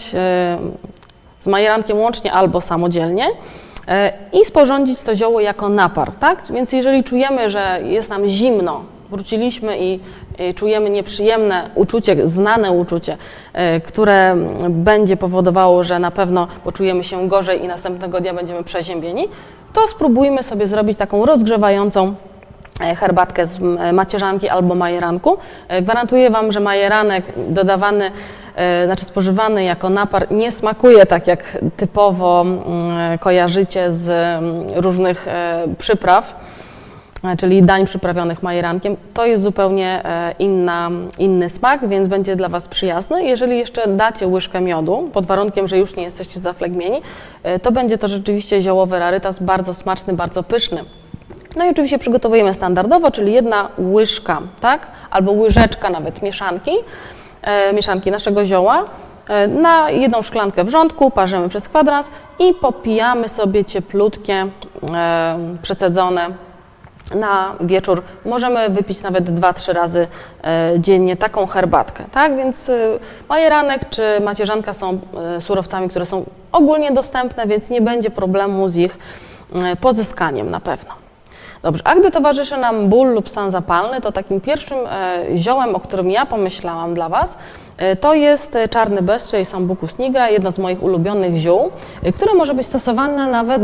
[SPEAKER 1] z majerankiem łącznie albo samodzielnie i sporządzić to zioło jako napar, tak? Więc jeżeli czujemy, że jest nam zimno, wróciliśmy i czujemy nieprzyjemne uczucie, znane uczucie, które będzie powodowało, że na pewno poczujemy się gorzej i następnego dnia będziemy przeziębieni, to spróbujmy sobie zrobić taką rozgrzewającą herbatkę z macierzanki albo majeranku. Gwarantuję Wam, że majeranek dodawany, znaczy spożywany jako napar nie smakuje tak, jak typowo kojarzycie z różnych przypraw, czyli dań przyprawionych majerankiem. To jest zupełnie inny smak, więc będzie dla Was przyjazny. Jeżeli jeszcze dacie łyżkę miodu, pod warunkiem, że już nie jesteście zaflegmieni, to będzie to rzeczywiście ziołowy rarytas, bardzo smaczny, bardzo pyszny. No i oczywiście przygotowujemy standardowo, czyli 1 łyżka, tak, albo łyżeczka nawet mieszanki naszego zioła na 1 szklankę wrzątku, parzymy przez kwadrans i popijamy sobie cieplutkie, przecedzone na wieczór. Możemy wypić nawet 2-3 razy dziennie taką herbatkę, tak, więc majeranek czy macierzanka są surowcami, które są ogólnie dostępne, więc nie będzie problemu z ich pozyskaniem na pewno. Dobrze, a gdy towarzyszy nam ból lub stan zapalny, to takim pierwszym ziołem, o którym ja pomyślałam dla Was, to jest czarny bez, czyli Sambucus nigra, jedno z moich ulubionych ziół, które może być stosowane nawet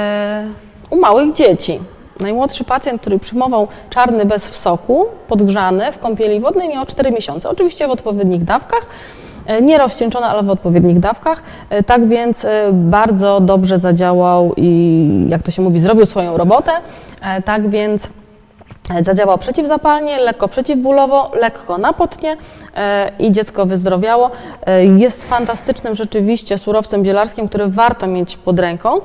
[SPEAKER 1] u małych dzieci. Najmłodszy pacjent, który przyjmował czarny bez w soku, podgrzany w kąpieli wodnej, miał 4 miesiące. Oczywiście w odpowiednich dawkach, nie rozcieńczone, ale w odpowiednich dawkach. Tak więc bardzo dobrze zadziałał i, jak to się mówi, zrobił swoją robotę. Tak więc zadziałał przeciwzapalnie, lekko przeciwbólowo, lekko napotnie i dziecko wyzdrowiało. Jest fantastycznym rzeczywiście surowcem zielarskim, który warto mieć pod ręką.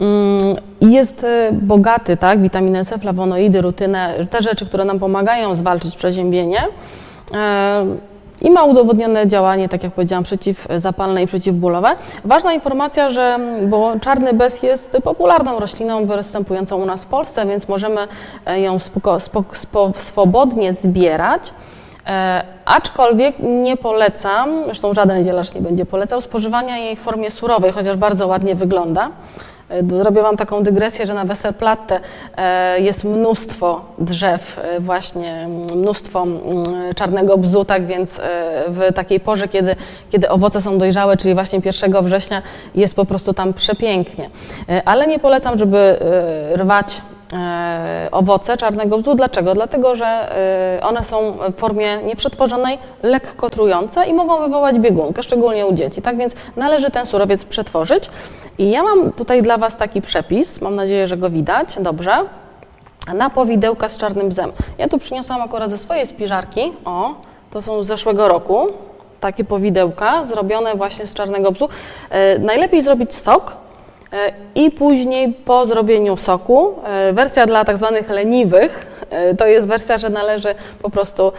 [SPEAKER 1] Jest bogaty, tak, witaminę C, flawonoidy, rutynę, te rzeczy, które nam pomagają zwalczyć przeziębienie. i ma udowodnione działanie, tak jak powiedziałam, przeciwzapalne i przeciwbólowe. Ważna informacja, bo czarny bez jest popularną rośliną występującą u nas w Polsce, więc możemy ją swobodnie zbierać. Aczkolwiek nie polecam, zresztą żaden zielarz nie będzie polecał, spożywania jej w formie surowej, chociaż bardzo ładnie wygląda. Zrobię Wam taką dygresję, że na Westerplatte jest mnóstwo drzew, właśnie mnóstwo czarnego bzu, tak więc w takiej porze, kiedy owoce są dojrzałe, czyli właśnie 1 września, jest po prostu tam przepięknie. Ale nie polecam, żeby rwać owoce czarnego bzu. Dlaczego? Dlatego, że one są w formie nieprzetworzonej, lekko trujące i mogą wywołać biegunkę, szczególnie u dzieci. Tak więc należy ten surowiec przetworzyć. I ja mam tutaj dla Was taki przepis, mam nadzieję, że go widać dobrze, na powidełka z czarnym bzem. Ja tu przyniosłam akurat ze swojej spiżarki, to są z zeszłego roku, takie powidełka zrobione właśnie z czarnego bzu. Najlepiej zrobić sok, i później po zrobieniu soku, wersja dla tak zwanych leniwych, to jest wersja, że należy po prostu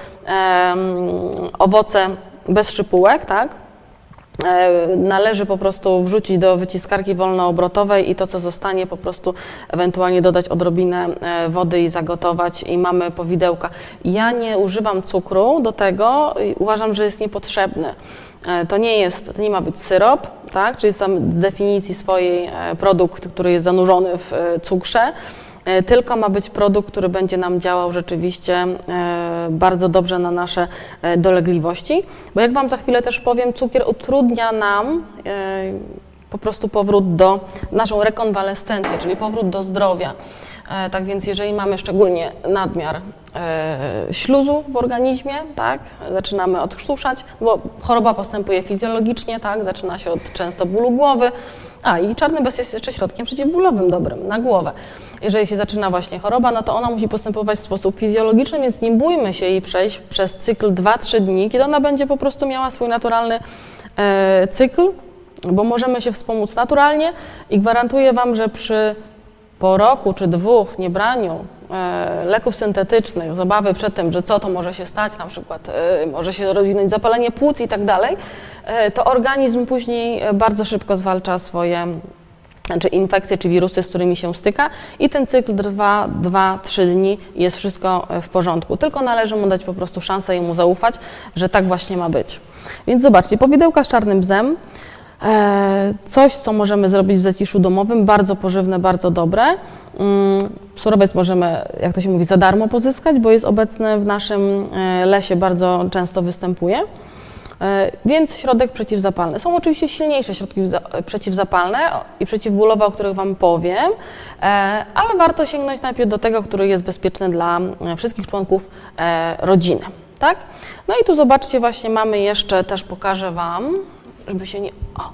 [SPEAKER 1] owoce bez szypułek, tak? Należy po prostu wrzucić do wyciskarki wolnoobrotowej i to, co zostanie, po prostu ewentualnie dodać odrobinę wody i zagotować i mamy powidełka. Ja nie używam cukru do tego i uważam, że jest niepotrzebny. To nie ma być syrop, tak? Czyli jest tam z definicji swojej produkt, który jest zanurzony w cukrze, tylko ma być produkt, który będzie nam działał rzeczywiście bardzo dobrze na nasze dolegliwości. Bo jak Wam za chwilę też powiem, cukier utrudnia nam po prostu powrót do naszą rekonwalescencję, czyli powrót do zdrowia. Tak więc jeżeli mamy szczególnie nadmiar śluzu w organizmie, tak, zaczynamy odkrztuszać, bo choroba postępuje fizjologicznie, tak, zaczyna się od często bólu głowy, i czarny bez jest jeszcze środkiem przeciwbólowym dobrym na głowę. Jeżeli się zaczyna właśnie choroba, no to ona musi postępować w sposób fizjologiczny, więc nie bójmy się jej przejść przez cykl 2-3 dni, kiedy ona będzie po prostu miała swój naturalny cykl, bo możemy się wspomóc naturalnie i gwarantuję Wam, że po roku czy 2 niebraniu leków syntetycznych, z obawy przed tym, że co to może się stać, na przykład może się rozwinąć zapalenie płuc i tak dalej, to organizm później bardzo szybko zwalcza swoje infekcje czy wirusy, z którymi się styka i ten cykl trwa 2-3 dni i jest wszystko w porządku. Tylko należy mu dać po prostu szansę i mu zaufać, że tak właśnie ma być. Więc zobaczcie, powidełka z czarnym bzem, coś, co możemy zrobić w zaciszu domowym, bardzo pożywne, bardzo dobre. Surowiec możemy, jak to się mówi, za darmo pozyskać, bo jest obecny w naszym lesie, bardzo często występuje. Więc środek przeciwzapalny. Są oczywiście silniejsze środki przeciwzapalne i przeciwbólowe, o których Wam powiem, ale warto sięgnąć najpierw do tego, który jest bezpieczny dla wszystkich członków rodziny. Tak? No i tu zobaczcie, właśnie mamy jeszcze, też pokażę Wam, żeby się nie...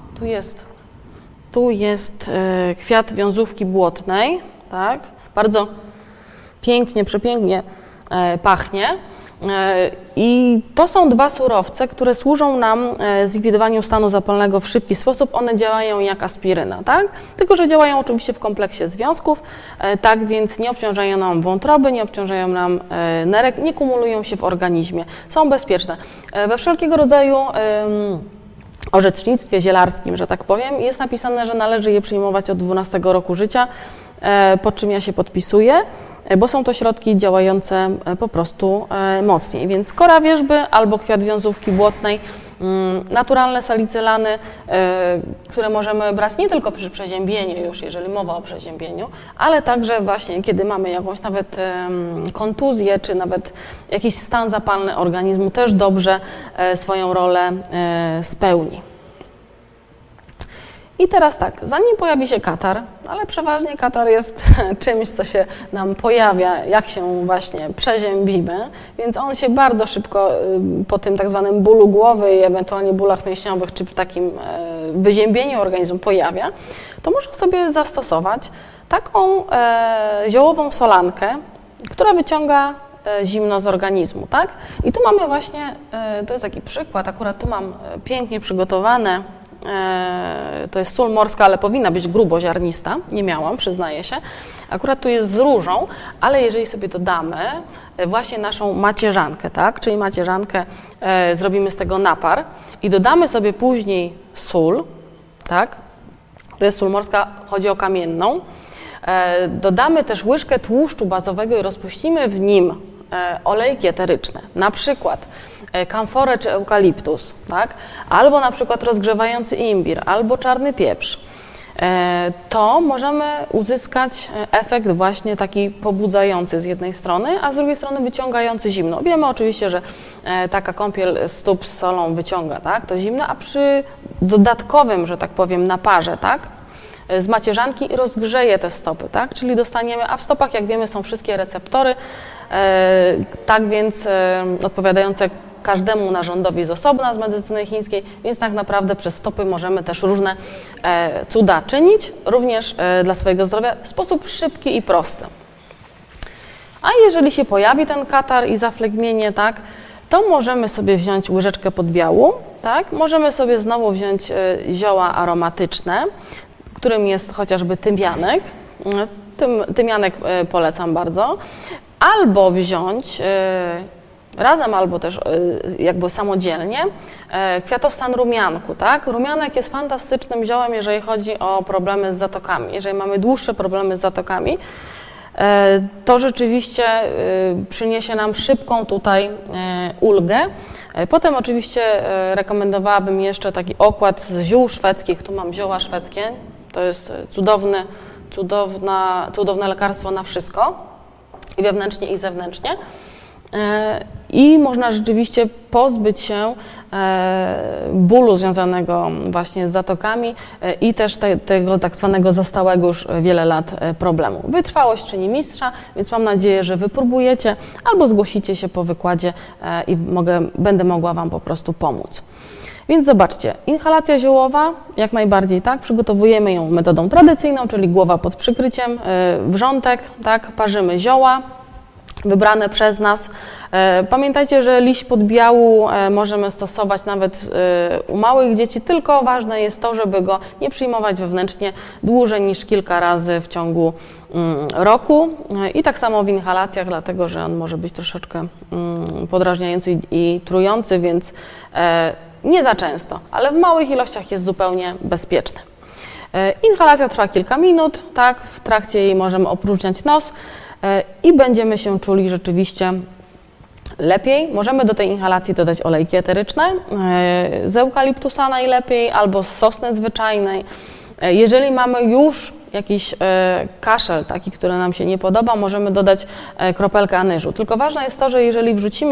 [SPEAKER 1] Tu jest kwiat wiązówki błotnej, tak? Bardzo pięknie, przepięknie pachnie. I to są 2 surowce, które służą nam zlikwidowaniu stanu zapalnego w szybki sposób. One działają jak aspiryna, tak? Tylko że działają oczywiście w kompleksie związków, tak więc nie obciążają nam wątroby, nie obciążają nam nerek, nie kumulują się w organizmie. Są bezpieczne. We wszelkiego rodzaju orzecznictwie zielarskim, że tak powiem, jest napisane, że należy je przyjmować od 12 roku życia, pod czym ja się podpisuję, bo są to środki działające po prostu mocniej. Więc kora wierzby albo kwiat wiązówki błotnej, naturalne salicylany, które możemy brać nie tylko przy przeziębieniu już, jeżeli mowa o przeziębieniu, ale także właśnie, kiedy mamy jakąś nawet kontuzję, czy nawet jakiś stan zapalny organizmu, też dobrze swoją rolę spełni. I teraz tak, zanim pojawi się katar, ale przeważnie katar jest czymś, co się nam pojawia, jak się właśnie przeziębimy, więc on się bardzo szybko po tym tak zwanym bólu głowy i ewentualnie bólach mięśniowych, czy w takim wyziębieniu organizmu pojawia, to można sobie zastosować taką ziołową solankę, która wyciąga zimno z organizmu, tak? I tu mamy właśnie, to jest taki przykład, akurat tu mam pięknie przygotowane to jest sól morska, ale powinna być gruboziarnista, nie miałam, przyznaję się. Akurat tu jest z różą, ale jeżeli sobie dodamy właśnie naszą macierzankę, tak, czyli macierzankę, zrobimy z tego napar i dodamy sobie później sól, tak, to jest sól morska, chodzi o kamienną, dodamy też łyżkę tłuszczu bazowego i rozpuścimy w nim olejki eteryczne, na przykład kamforę czy eukaliptus, tak? Albo na przykład rozgrzewający imbir, albo czarny pieprz, to możemy uzyskać efekt właśnie taki pobudzający z jednej strony, a z drugiej strony wyciągający zimno. Wiemy oczywiście, że taka kąpiel stóp z solą wyciąga, tak, to zimno, a przy dodatkowym, że tak powiem, naparze, tak, z macierzanki rozgrzeje te stopy, tak, czyli dostaniemy, a w stopach, jak wiemy, są wszystkie receptory, tak więc odpowiadające każdemu narządowi z osobna z medycyny chińskiej, więc tak naprawdę przez stopy możemy też różne cuda czynić, również dla swojego zdrowia w sposób szybki i prosty. A jeżeli się pojawi ten katar i zaflegmienie, tak, to możemy sobie wziąć łyżeczkę podbiału, tak, możemy sobie znowu wziąć zioła aromatyczne, którym jest chociażby tymianek. Tymianek polecam bardzo. Albo wziąć razem, albo też jakby samodzielnie kwiatostan rumianku, tak? Rumianek jest fantastycznym ziołem, jeżeli chodzi o problemy z zatokami. Jeżeli mamy dłuższe problemy z zatokami, to rzeczywiście przyniesie nam szybką tutaj ulgę. Potem oczywiście rekomendowałabym jeszcze taki okład z ziół szwedzkich. Tu mam zioła szwedzkie, to jest cudowne lekarstwo na wszystko, i wewnętrznie, i zewnętrznie. I można rzeczywiście pozbyć się bólu związanego właśnie z zatokami i też tego tak zwanego zastałego już wiele lat problemu. Wytrwałość czyni mistrza, więc mam nadzieję, że wypróbujecie albo zgłosicie się po wykładzie i będę mogła Wam po prostu pomóc. Więc zobaczcie, inhalacja ziołowa, jak najbardziej tak, przygotowujemy ją metodą tradycyjną, czyli głowa pod przykryciem, wrzątek, tak, parzymy zioła wybrane przez nas. Pamiętajcie, że liść podbiału możemy stosować nawet u małych dzieci, tylko ważne jest to, żeby go nie przyjmować wewnętrznie dłużej niż kilka razy w ciągu roku. I tak samo w inhalacjach, dlatego że on może być troszeczkę podrażniający i trujący, więc nie za często, ale w małych ilościach jest zupełnie bezpieczny. Inhalacja trwa kilka minut, tak, w trakcie jej możemy opróżniać nos i będziemy się czuli rzeczywiście lepiej. Możemy do tej inhalacji dodać olejki eteryczne, z eukaliptusa najlepiej albo z sosny zwyczajnej. Jeżeli mamy już jakiś kaszel, taki, który nam się nie podoba, możemy dodać kropelkę anyżu. Tylko ważne jest to, że jeżeli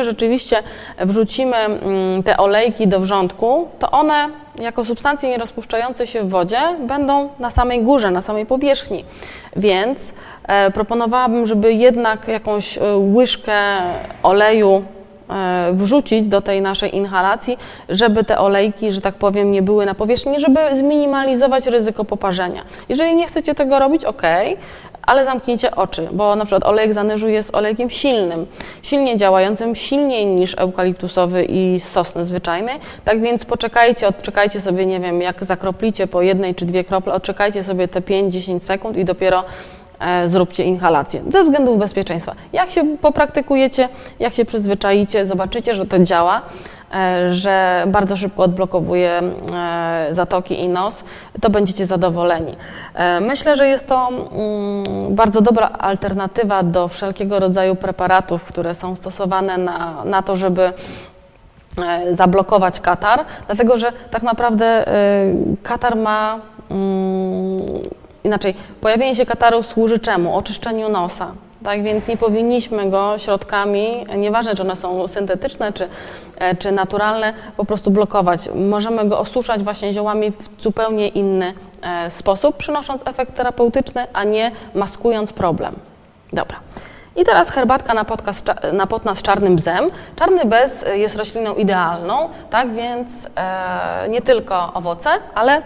[SPEAKER 1] wrzucimy te olejki do wrzątku, to one jako substancje nierozpuszczające się w wodzie będą na samej górze, na samej powierzchni. Więc proponowałabym, żeby jednak jakąś łyżkę oleju wrzucić do tej naszej inhalacji, żeby te olejki, że tak powiem, nie były na powierzchni, żeby zminimalizować ryzyko poparzenia. Jeżeli nie chcecie tego robić, ok, ale zamknijcie oczy, bo na przykład olejek z anyżu jest olejkiem silnym, silnie działającym, silniej niż eukaliptusowy i z sosny zwyczajnej, tak więc odczekajcie sobie, nie wiem, jak zakroplicie po 1 czy 2 krople, odczekajcie sobie te 5-10 sekund i dopiero zróbcie inhalację, ze względów bezpieczeństwa. Jak się popraktykujecie, jak się przyzwyczaicie, zobaczycie, że to działa, że bardzo szybko odblokowuje zatoki i nos, to będziecie zadowoleni. Myślę, że jest to bardzo dobra alternatywa do wszelkiego rodzaju preparatów, które są stosowane na to, żeby zablokować katar, dlatego że tak naprawdę katar ma inaczej, pojawienie się kataru służy czemu? Oczyszczeniu nosa. Tak więc nie powinniśmy go środkami, nieważne czy one są syntetyczne czy naturalne, po prostu blokować. Możemy go osuszać właśnie ziołami w zupełnie inny sposób, przynosząc efekt terapeutyczny, a nie maskując problem. Dobra. I teraz herbatka na potna z czarnym bzem. Czarny bez jest rośliną idealną, tak więc nie tylko owoce, ale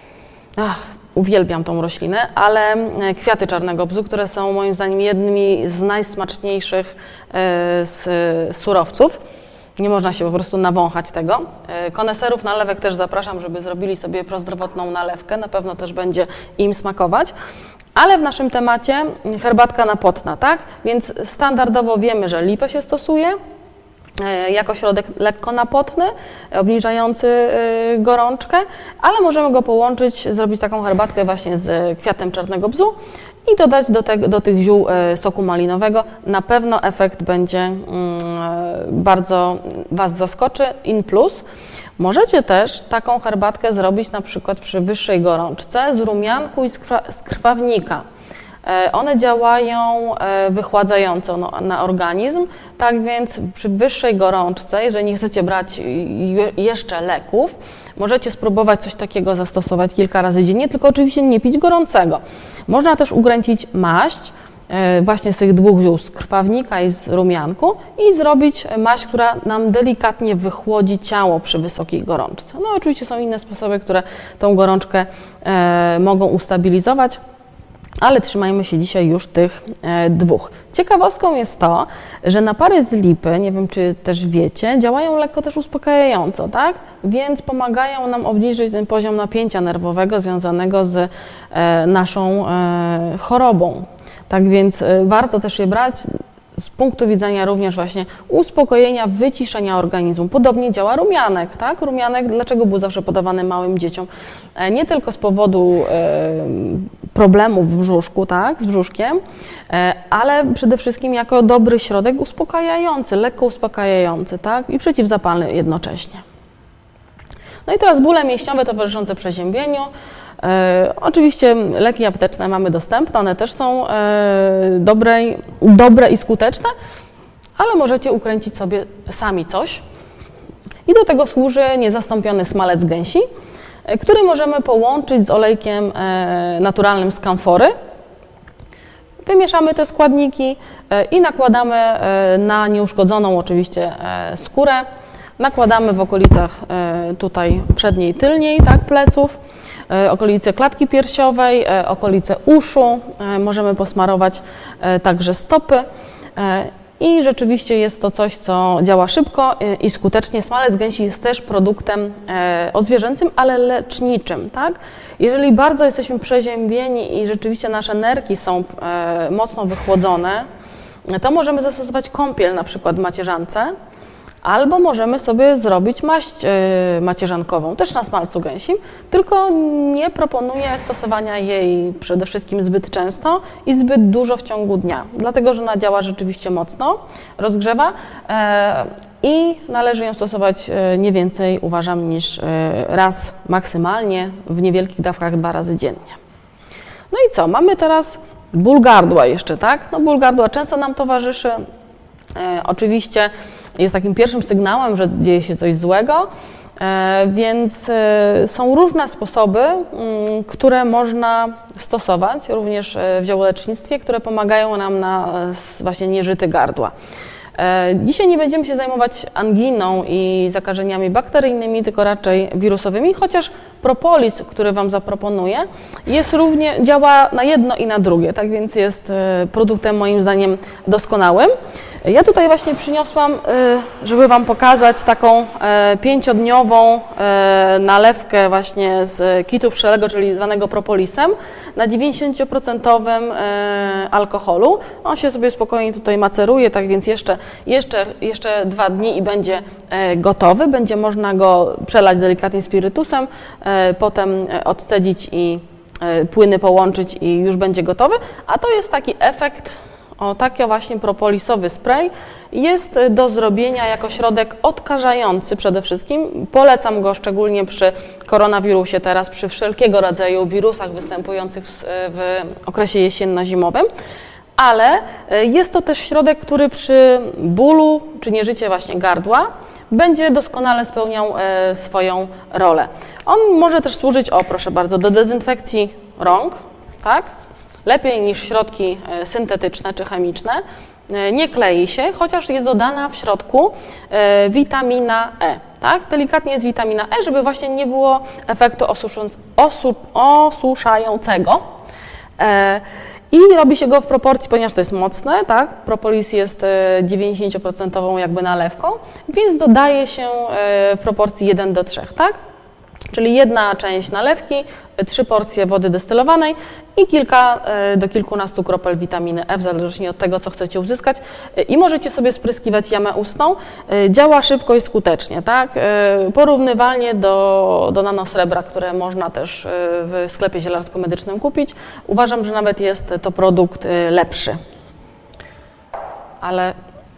[SPEAKER 1] uwielbiam tą roślinę, ale kwiaty czarnego bzu, które są moim zdaniem jednymi z najsmaczniejszych z surowców. Nie można się po prostu nawąchać tego. Koneserów nalewek też zapraszam, żeby zrobili sobie prozdrowotną nalewkę. Na pewno też będzie im smakować. Ale w naszym temacie herbatka napotna, tak? Więc standardowo wiemy, że lipę się stosuje jako środek lekko napotny, obniżający gorączkę, ale możemy go połączyć, zrobić taką herbatkę właśnie z kwiatem czarnego bzu i dodać do tych ziół soku malinowego. Na pewno efekt będzie bardzo Was zaskoczy, in plus. Możecie też taką herbatkę zrobić na przykład przy wyższej gorączce z rumianku i z krwawnika. One działają wychładzająco na organizm, tak więc przy wyższej gorączce, jeżeli nie chcecie brać jeszcze leków, możecie spróbować coś takiego zastosować kilka razy dziennie, tylko oczywiście nie pić gorącego. Można też ugręcić maść właśnie z tych dwóch ziół, z krwawnika i z rumianku i zrobić maść, która nam delikatnie wychłodzi ciało przy wysokiej gorączce. No oczywiście są inne sposoby, które tą gorączkę mogą ustabilizować, ale trzymajmy się dzisiaj już tych dwóch. Ciekawostką jest to, że napary z lipy, nie wiem czy też wiecie, działają lekko też uspokajająco, tak? Więc pomagają nam obniżyć ten poziom napięcia nerwowego związanego z naszą chorobą. Tak więc warto też je brać z punktu widzenia również właśnie uspokojenia, wyciszenia organizmu. Podobnie działa rumianek, tak? Rumianek, dlaczego był zawsze podawany małym dzieciom? Nie tylko z powodu problemów w brzuszku, tak? Z brzuszkiem, ale przede wszystkim jako dobry środek uspokajający, lekko uspokajający, tak? I przeciwzapalny jednocześnie. No i teraz bóle mięśniowe towarzyszące przeziębieniu. Oczywiście leki apteczne mamy dostępne, one też są dobre i skuteczne, ale możecie ukręcić sobie sami coś. I do tego służy niezastąpiony smalec gęsi, który możemy połączyć z olejkiem naturalnym z kamfory. Wymieszamy te składniki i nakładamy na nieuszkodzoną oczywiście skórę. Nakładamy w okolicach tutaj przedniej, tylniej, tak, pleców, okolice klatki piersiowej, okolice uszu, możemy posmarować także stopy i rzeczywiście jest to coś, co działa szybko i skutecznie. Smalec gęsi jest też produktem odzwierzęcym, ale leczniczym, tak? Jeżeli bardzo jesteśmy przeziębieni i rzeczywiście nasze nerki są mocno wychłodzone, to możemy zastosować kąpiel na przykład w macierzance, albo możemy sobie zrobić maść macierzankową, też na smalcu gęsim, tylko nie proponuję stosowania jej przede wszystkim zbyt często i zbyt dużo w ciągu dnia, dlatego że ona działa rzeczywiście mocno, rozgrzewa i należy ją stosować nie więcej, uważam, niż raz maksymalnie, w niewielkich dawkach 2 razy dziennie. No i co? Mamy teraz ból gardła jeszcze, tak? No ból gardła często nam towarzyszy, oczywiście jest takim pierwszym sygnałem, że dzieje się coś złego, więc są różne sposoby, które można stosować również w ziołolecznictwie, które pomagają nam na właśnie nieżyty gardła. Dzisiaj nie będziemy się zajmować anginą i zakażeniami bakteryjnymi, tylko raczej wirusowymi, chociaż propolis, który Wam zaproponuję, działa na jedno i na drugie, tak więc jest produktem moim zdaniem doskonałym. Ja tutaj właśnie przyniosłam, żeby Wam pokazać taką 5-dniową nalewkę właśnie z kitu pszczelego, czyli zwanego propolisem, na 90% alkoholu. On się sobie spokojnie tutaj maceruje, tak więc jeszcze 2 dni i będzie gotowy. Będzie można go przelać delikatnie spirytusem, potem odcedzić i płyny połączyć i już będzie gotowy. A to jest taki efekt. Taki właśnie propolisowy spray jest do zrobienia jako środek odkażający przede wszystkim. Polecam go szczególnie przy koronawirusie teraz, przy wszelkiego rodzaju wirusach występujących w okresie jesienno-zimowym, ale jest to też środek, który przy bólu czy nieżycie właśnie gardła będzie doskonale spełniał swoją rolę. On może też służyć, proszę bardzo, do dezynfekcji rąk, tak? Lepiej niż środki syntetyczne czy chemiczne, nie klei się, chociaż jest dodana w środku witamina E. Tak? Delikatnie jest witamina E, żeby właśnie nie było efektu osuszającego. I robi się go w proporcji, ponieważ to jest mocne, tak? Propolis jest 90% jakby nalewką, więc dodaje się w proporcji 1:3, tak? Czyli jedna część nalewki, 3 porcje wody destylowanej i kilka do kilkunastu kropel witaminy E, w zależności od tego, co chcecie uzyskać. I możecie sobie spryskiwać jamę ustną. Działa szybko i skutecznie, tak? Porównywalnie do nanosrebra, które można też w sklepie zielarsko-medycznym kupić. Uważam, że nawet jest to produkt lepszy. Ale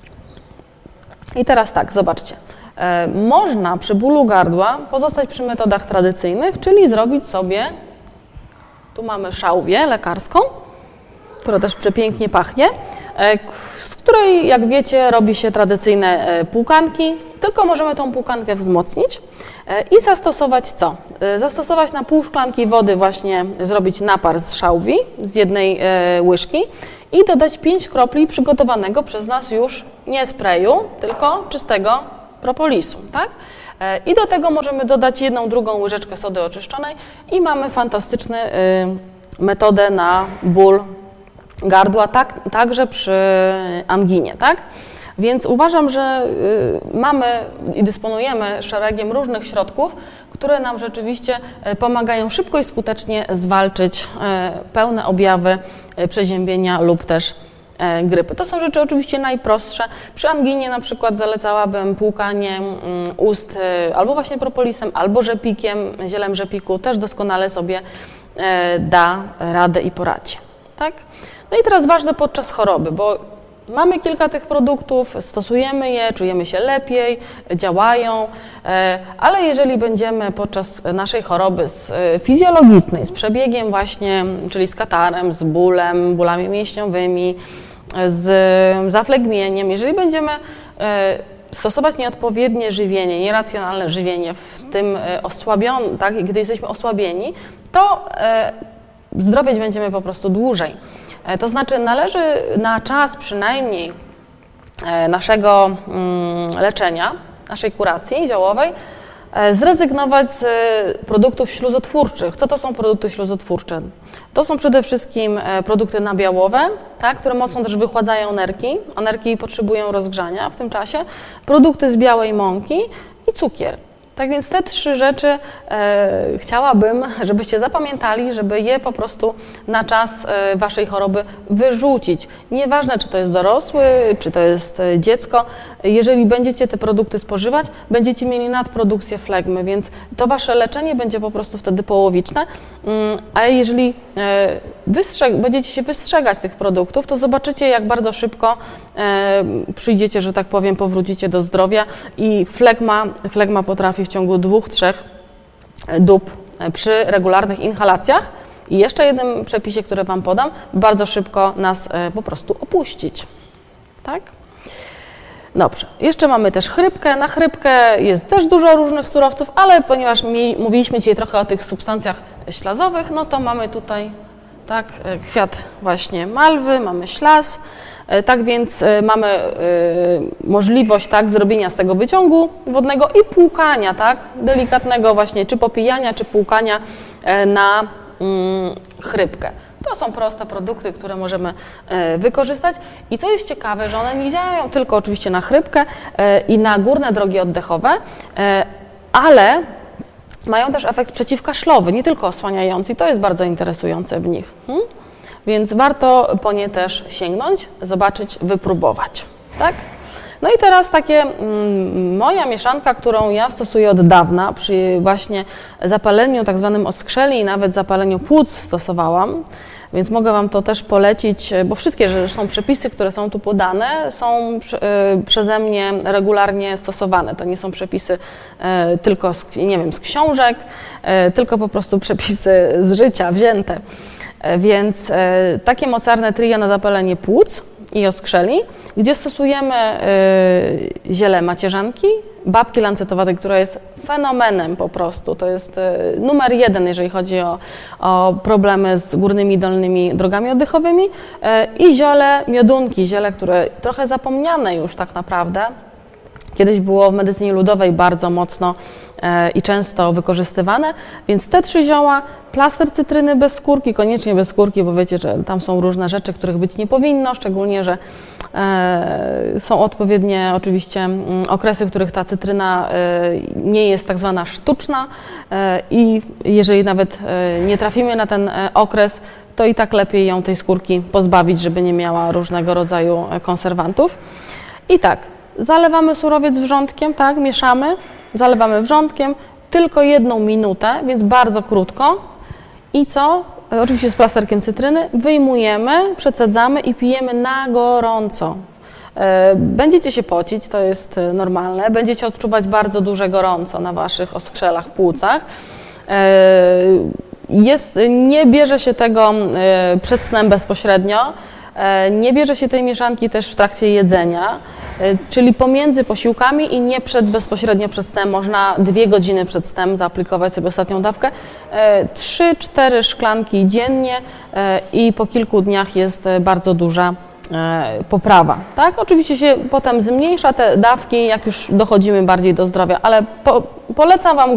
[SPEAKER 1] i teraz tak, zobaczcie. Można przy bólu gardła pozostać przy metodach tradycyjnych, czyli zrobić sobie, tu mamy szałwię lekarską, która też przepięknie pachnie, z której, jak wiecie, robi się tradycyjne płukanki, tylko możemy tą płukankę wzmocnić i zastosować co? Zastosować na pół szklanki wody właśnie, zrobić napar z szałwi, z jednej łyżki i dodać 5 kropli przygotowanego przez nas już nie sprayu, tylko czystego propolisu, tak? I do tego możemy dodać 1/2 łyżeczkę sody oczyszczonej i mamy fantastyczną metodę na ból gardła, także przy anginie, tak? Więc uważam, że mamy i dysponujemy szeregiem różnych środków, które nam rzeczywiście pomagają szybko i skutecznie zwalczyć pełne objawy przeziębienia lub też grypy. To są rzeczy oczywiście najprostsze. Przy anginie na przykład zalecałabym płukanie ust albo właśnie propolisem, albo rzepikiem, zielem rzepiku też doskonale sobie da radę i poradzi. Tak? No i teraz ważne podczas choroby, bo mamy kilka tych produktów, stosujemy je, czujemy się lepiej, działają, ale jeżeli będziemy podczas naszej choroby fizjologicznej, z przebiegiem właśnie, czyli z katarem, z bólem, bólami mięśniowymi, z zaflegmieniem, jeżeli będziemy stosować nieodpowiednie żywienie, nieracjonalne żywienie, w tym osłabione, tak, gdy jesteśmy osłabieni, to zdrowieć będziemy po prostu dłużej. To znaczy należy na czas przynajmniej naszego leczenia, naszej kuracji ziołowej, zrezygnować z produktów śluzotwórczych. Co to są produkty śluzotwórcze? To są przede wszystkim produkty nabiałowe, tak, które mocno też wychładzają nerki, a nerki potrzebują rozgrzania w tym czasie, produkty z białej mąki i cukier. Tak więc te 3 rzeczy chciałabym, żebyście zapamiętali, żeby je po prostu na czas waszej choroby wyrzucić. Nieważne, czy to jest dorosły, czy to jest dziecko, jeżeli będziecie te produkty spożywać, będziecie mieli nadprodukcję flegmy, więc to wasze leczenie będzie po prostu wtedy połowiczne, a jeżeli będziecie się wystrzegać tych produktów, to zobaczycie, jak bardzo szybko przyjdziecie, że tak powiem, powrócicie do zdrowia i flegma potrafi w ciągu 2-3 dób przy regularnych inhalacjach i jeszcze jednym przepisie, który wam podam, bardzo szybko nas po prostu opuścić. Tak? Dobrze, jeszcze mamy też chrypkę. Na chrypkę jest też dużo różnych surowców, ale ponieważ mówiliśmy dzisiaj trochę o tych substancjach ślazowych, no to mamy tutaj tak, kwiat właśnie malwy, mamy ślaz, tak więc mamy możliwość tak, zrobienia z tego wyciągu wodnego i płukania, tak, delikatnego właśnie, czy popijania, czy płukania na chrypkę. To są proste produkty, które możemy wykorzystać i co jest ciekawe, że one nie działają tylko oczywiście na chrypkę i na górne drogi oddechowe, ale mają też efekt przeciwkaszlowy, nie tylko osłaniający i to jest bardzo interesujące w nich. Więc warto po nie też sięgnąć, zobaczyć, wypróbować. Tak? No i teraz takie moja mieszanka, którą ja stosuję od dawna przy właśnie zapaleniu tak zwanym oskrzeli i nawet zapaleniu płuc stosowałam, więc mogę wam to też polecić, bo wszystkie zresztą przepisy, które są tu podane, są przeze mnie regularnie stosowane. To nie są przepisy tylko z książek, tylko po prostu przepisy z życia wzięte. Więc takie mocarne trio na zapalenie płuc i oskrzeli, gdzie stosujemy ziele macierzanki, babki lancetowatej, która jest fenomenem po prostu. To jest numer 1, jeżeli chodzi o problemy z górnymi i dolnymi drogami oddechowymi i ziele miodunki, ziele, które trochę zapomniane już tak naprawdę, kiedyś było w medycynie ludowej bardzo mocno i często wykorzystywane, więc te 3 zioła, plaster cytryny bez skórki, koniecznie bez skórki, bo wiecie, że tam są różne rzeczy, których być nie powinno, szczególnie, że są odpowiednie oczywiście okresy, w których ta cytryna nie jest tak zwana sztuczna i jeżeli nawet nie trafimy na ten okres, to i tak lepiej ją tej skórki pozbawić, żeby nie miała różnego rodzaju konserwantów. I tak, zalewamy surowiec wrzątkiem, tak, mieszamy, zalewamy wrzątkiem, tylko 1 minutę, więc bardzo krótko. I co? Oczywiście z plasterkiem cytryny, wyjmujemy, przecedzamy i pijemy na gorąco. Będziecie się pocić, to jest normalne, będziecie odczuwać bardzo duże gorąco na waszych oskrzelach, płucach. Nie bierze się tego przed snem bezpośrednio, nie bierze się tej mieszanki też w trakcie jedzenia, czyli pomiędzy posiłkami i nie bezpośrednio przed snem. Można 2 godziny przed snem zaaplikować sobie ostatnią dawkę. 3-4 szklanki dziennie i po kilku dniach jest bardzo duża poprawa. Tak? Oczywiście się potem zmniejsza te dawki, jak już dochodzimy bardziej do zdrowia, ale polecam Wam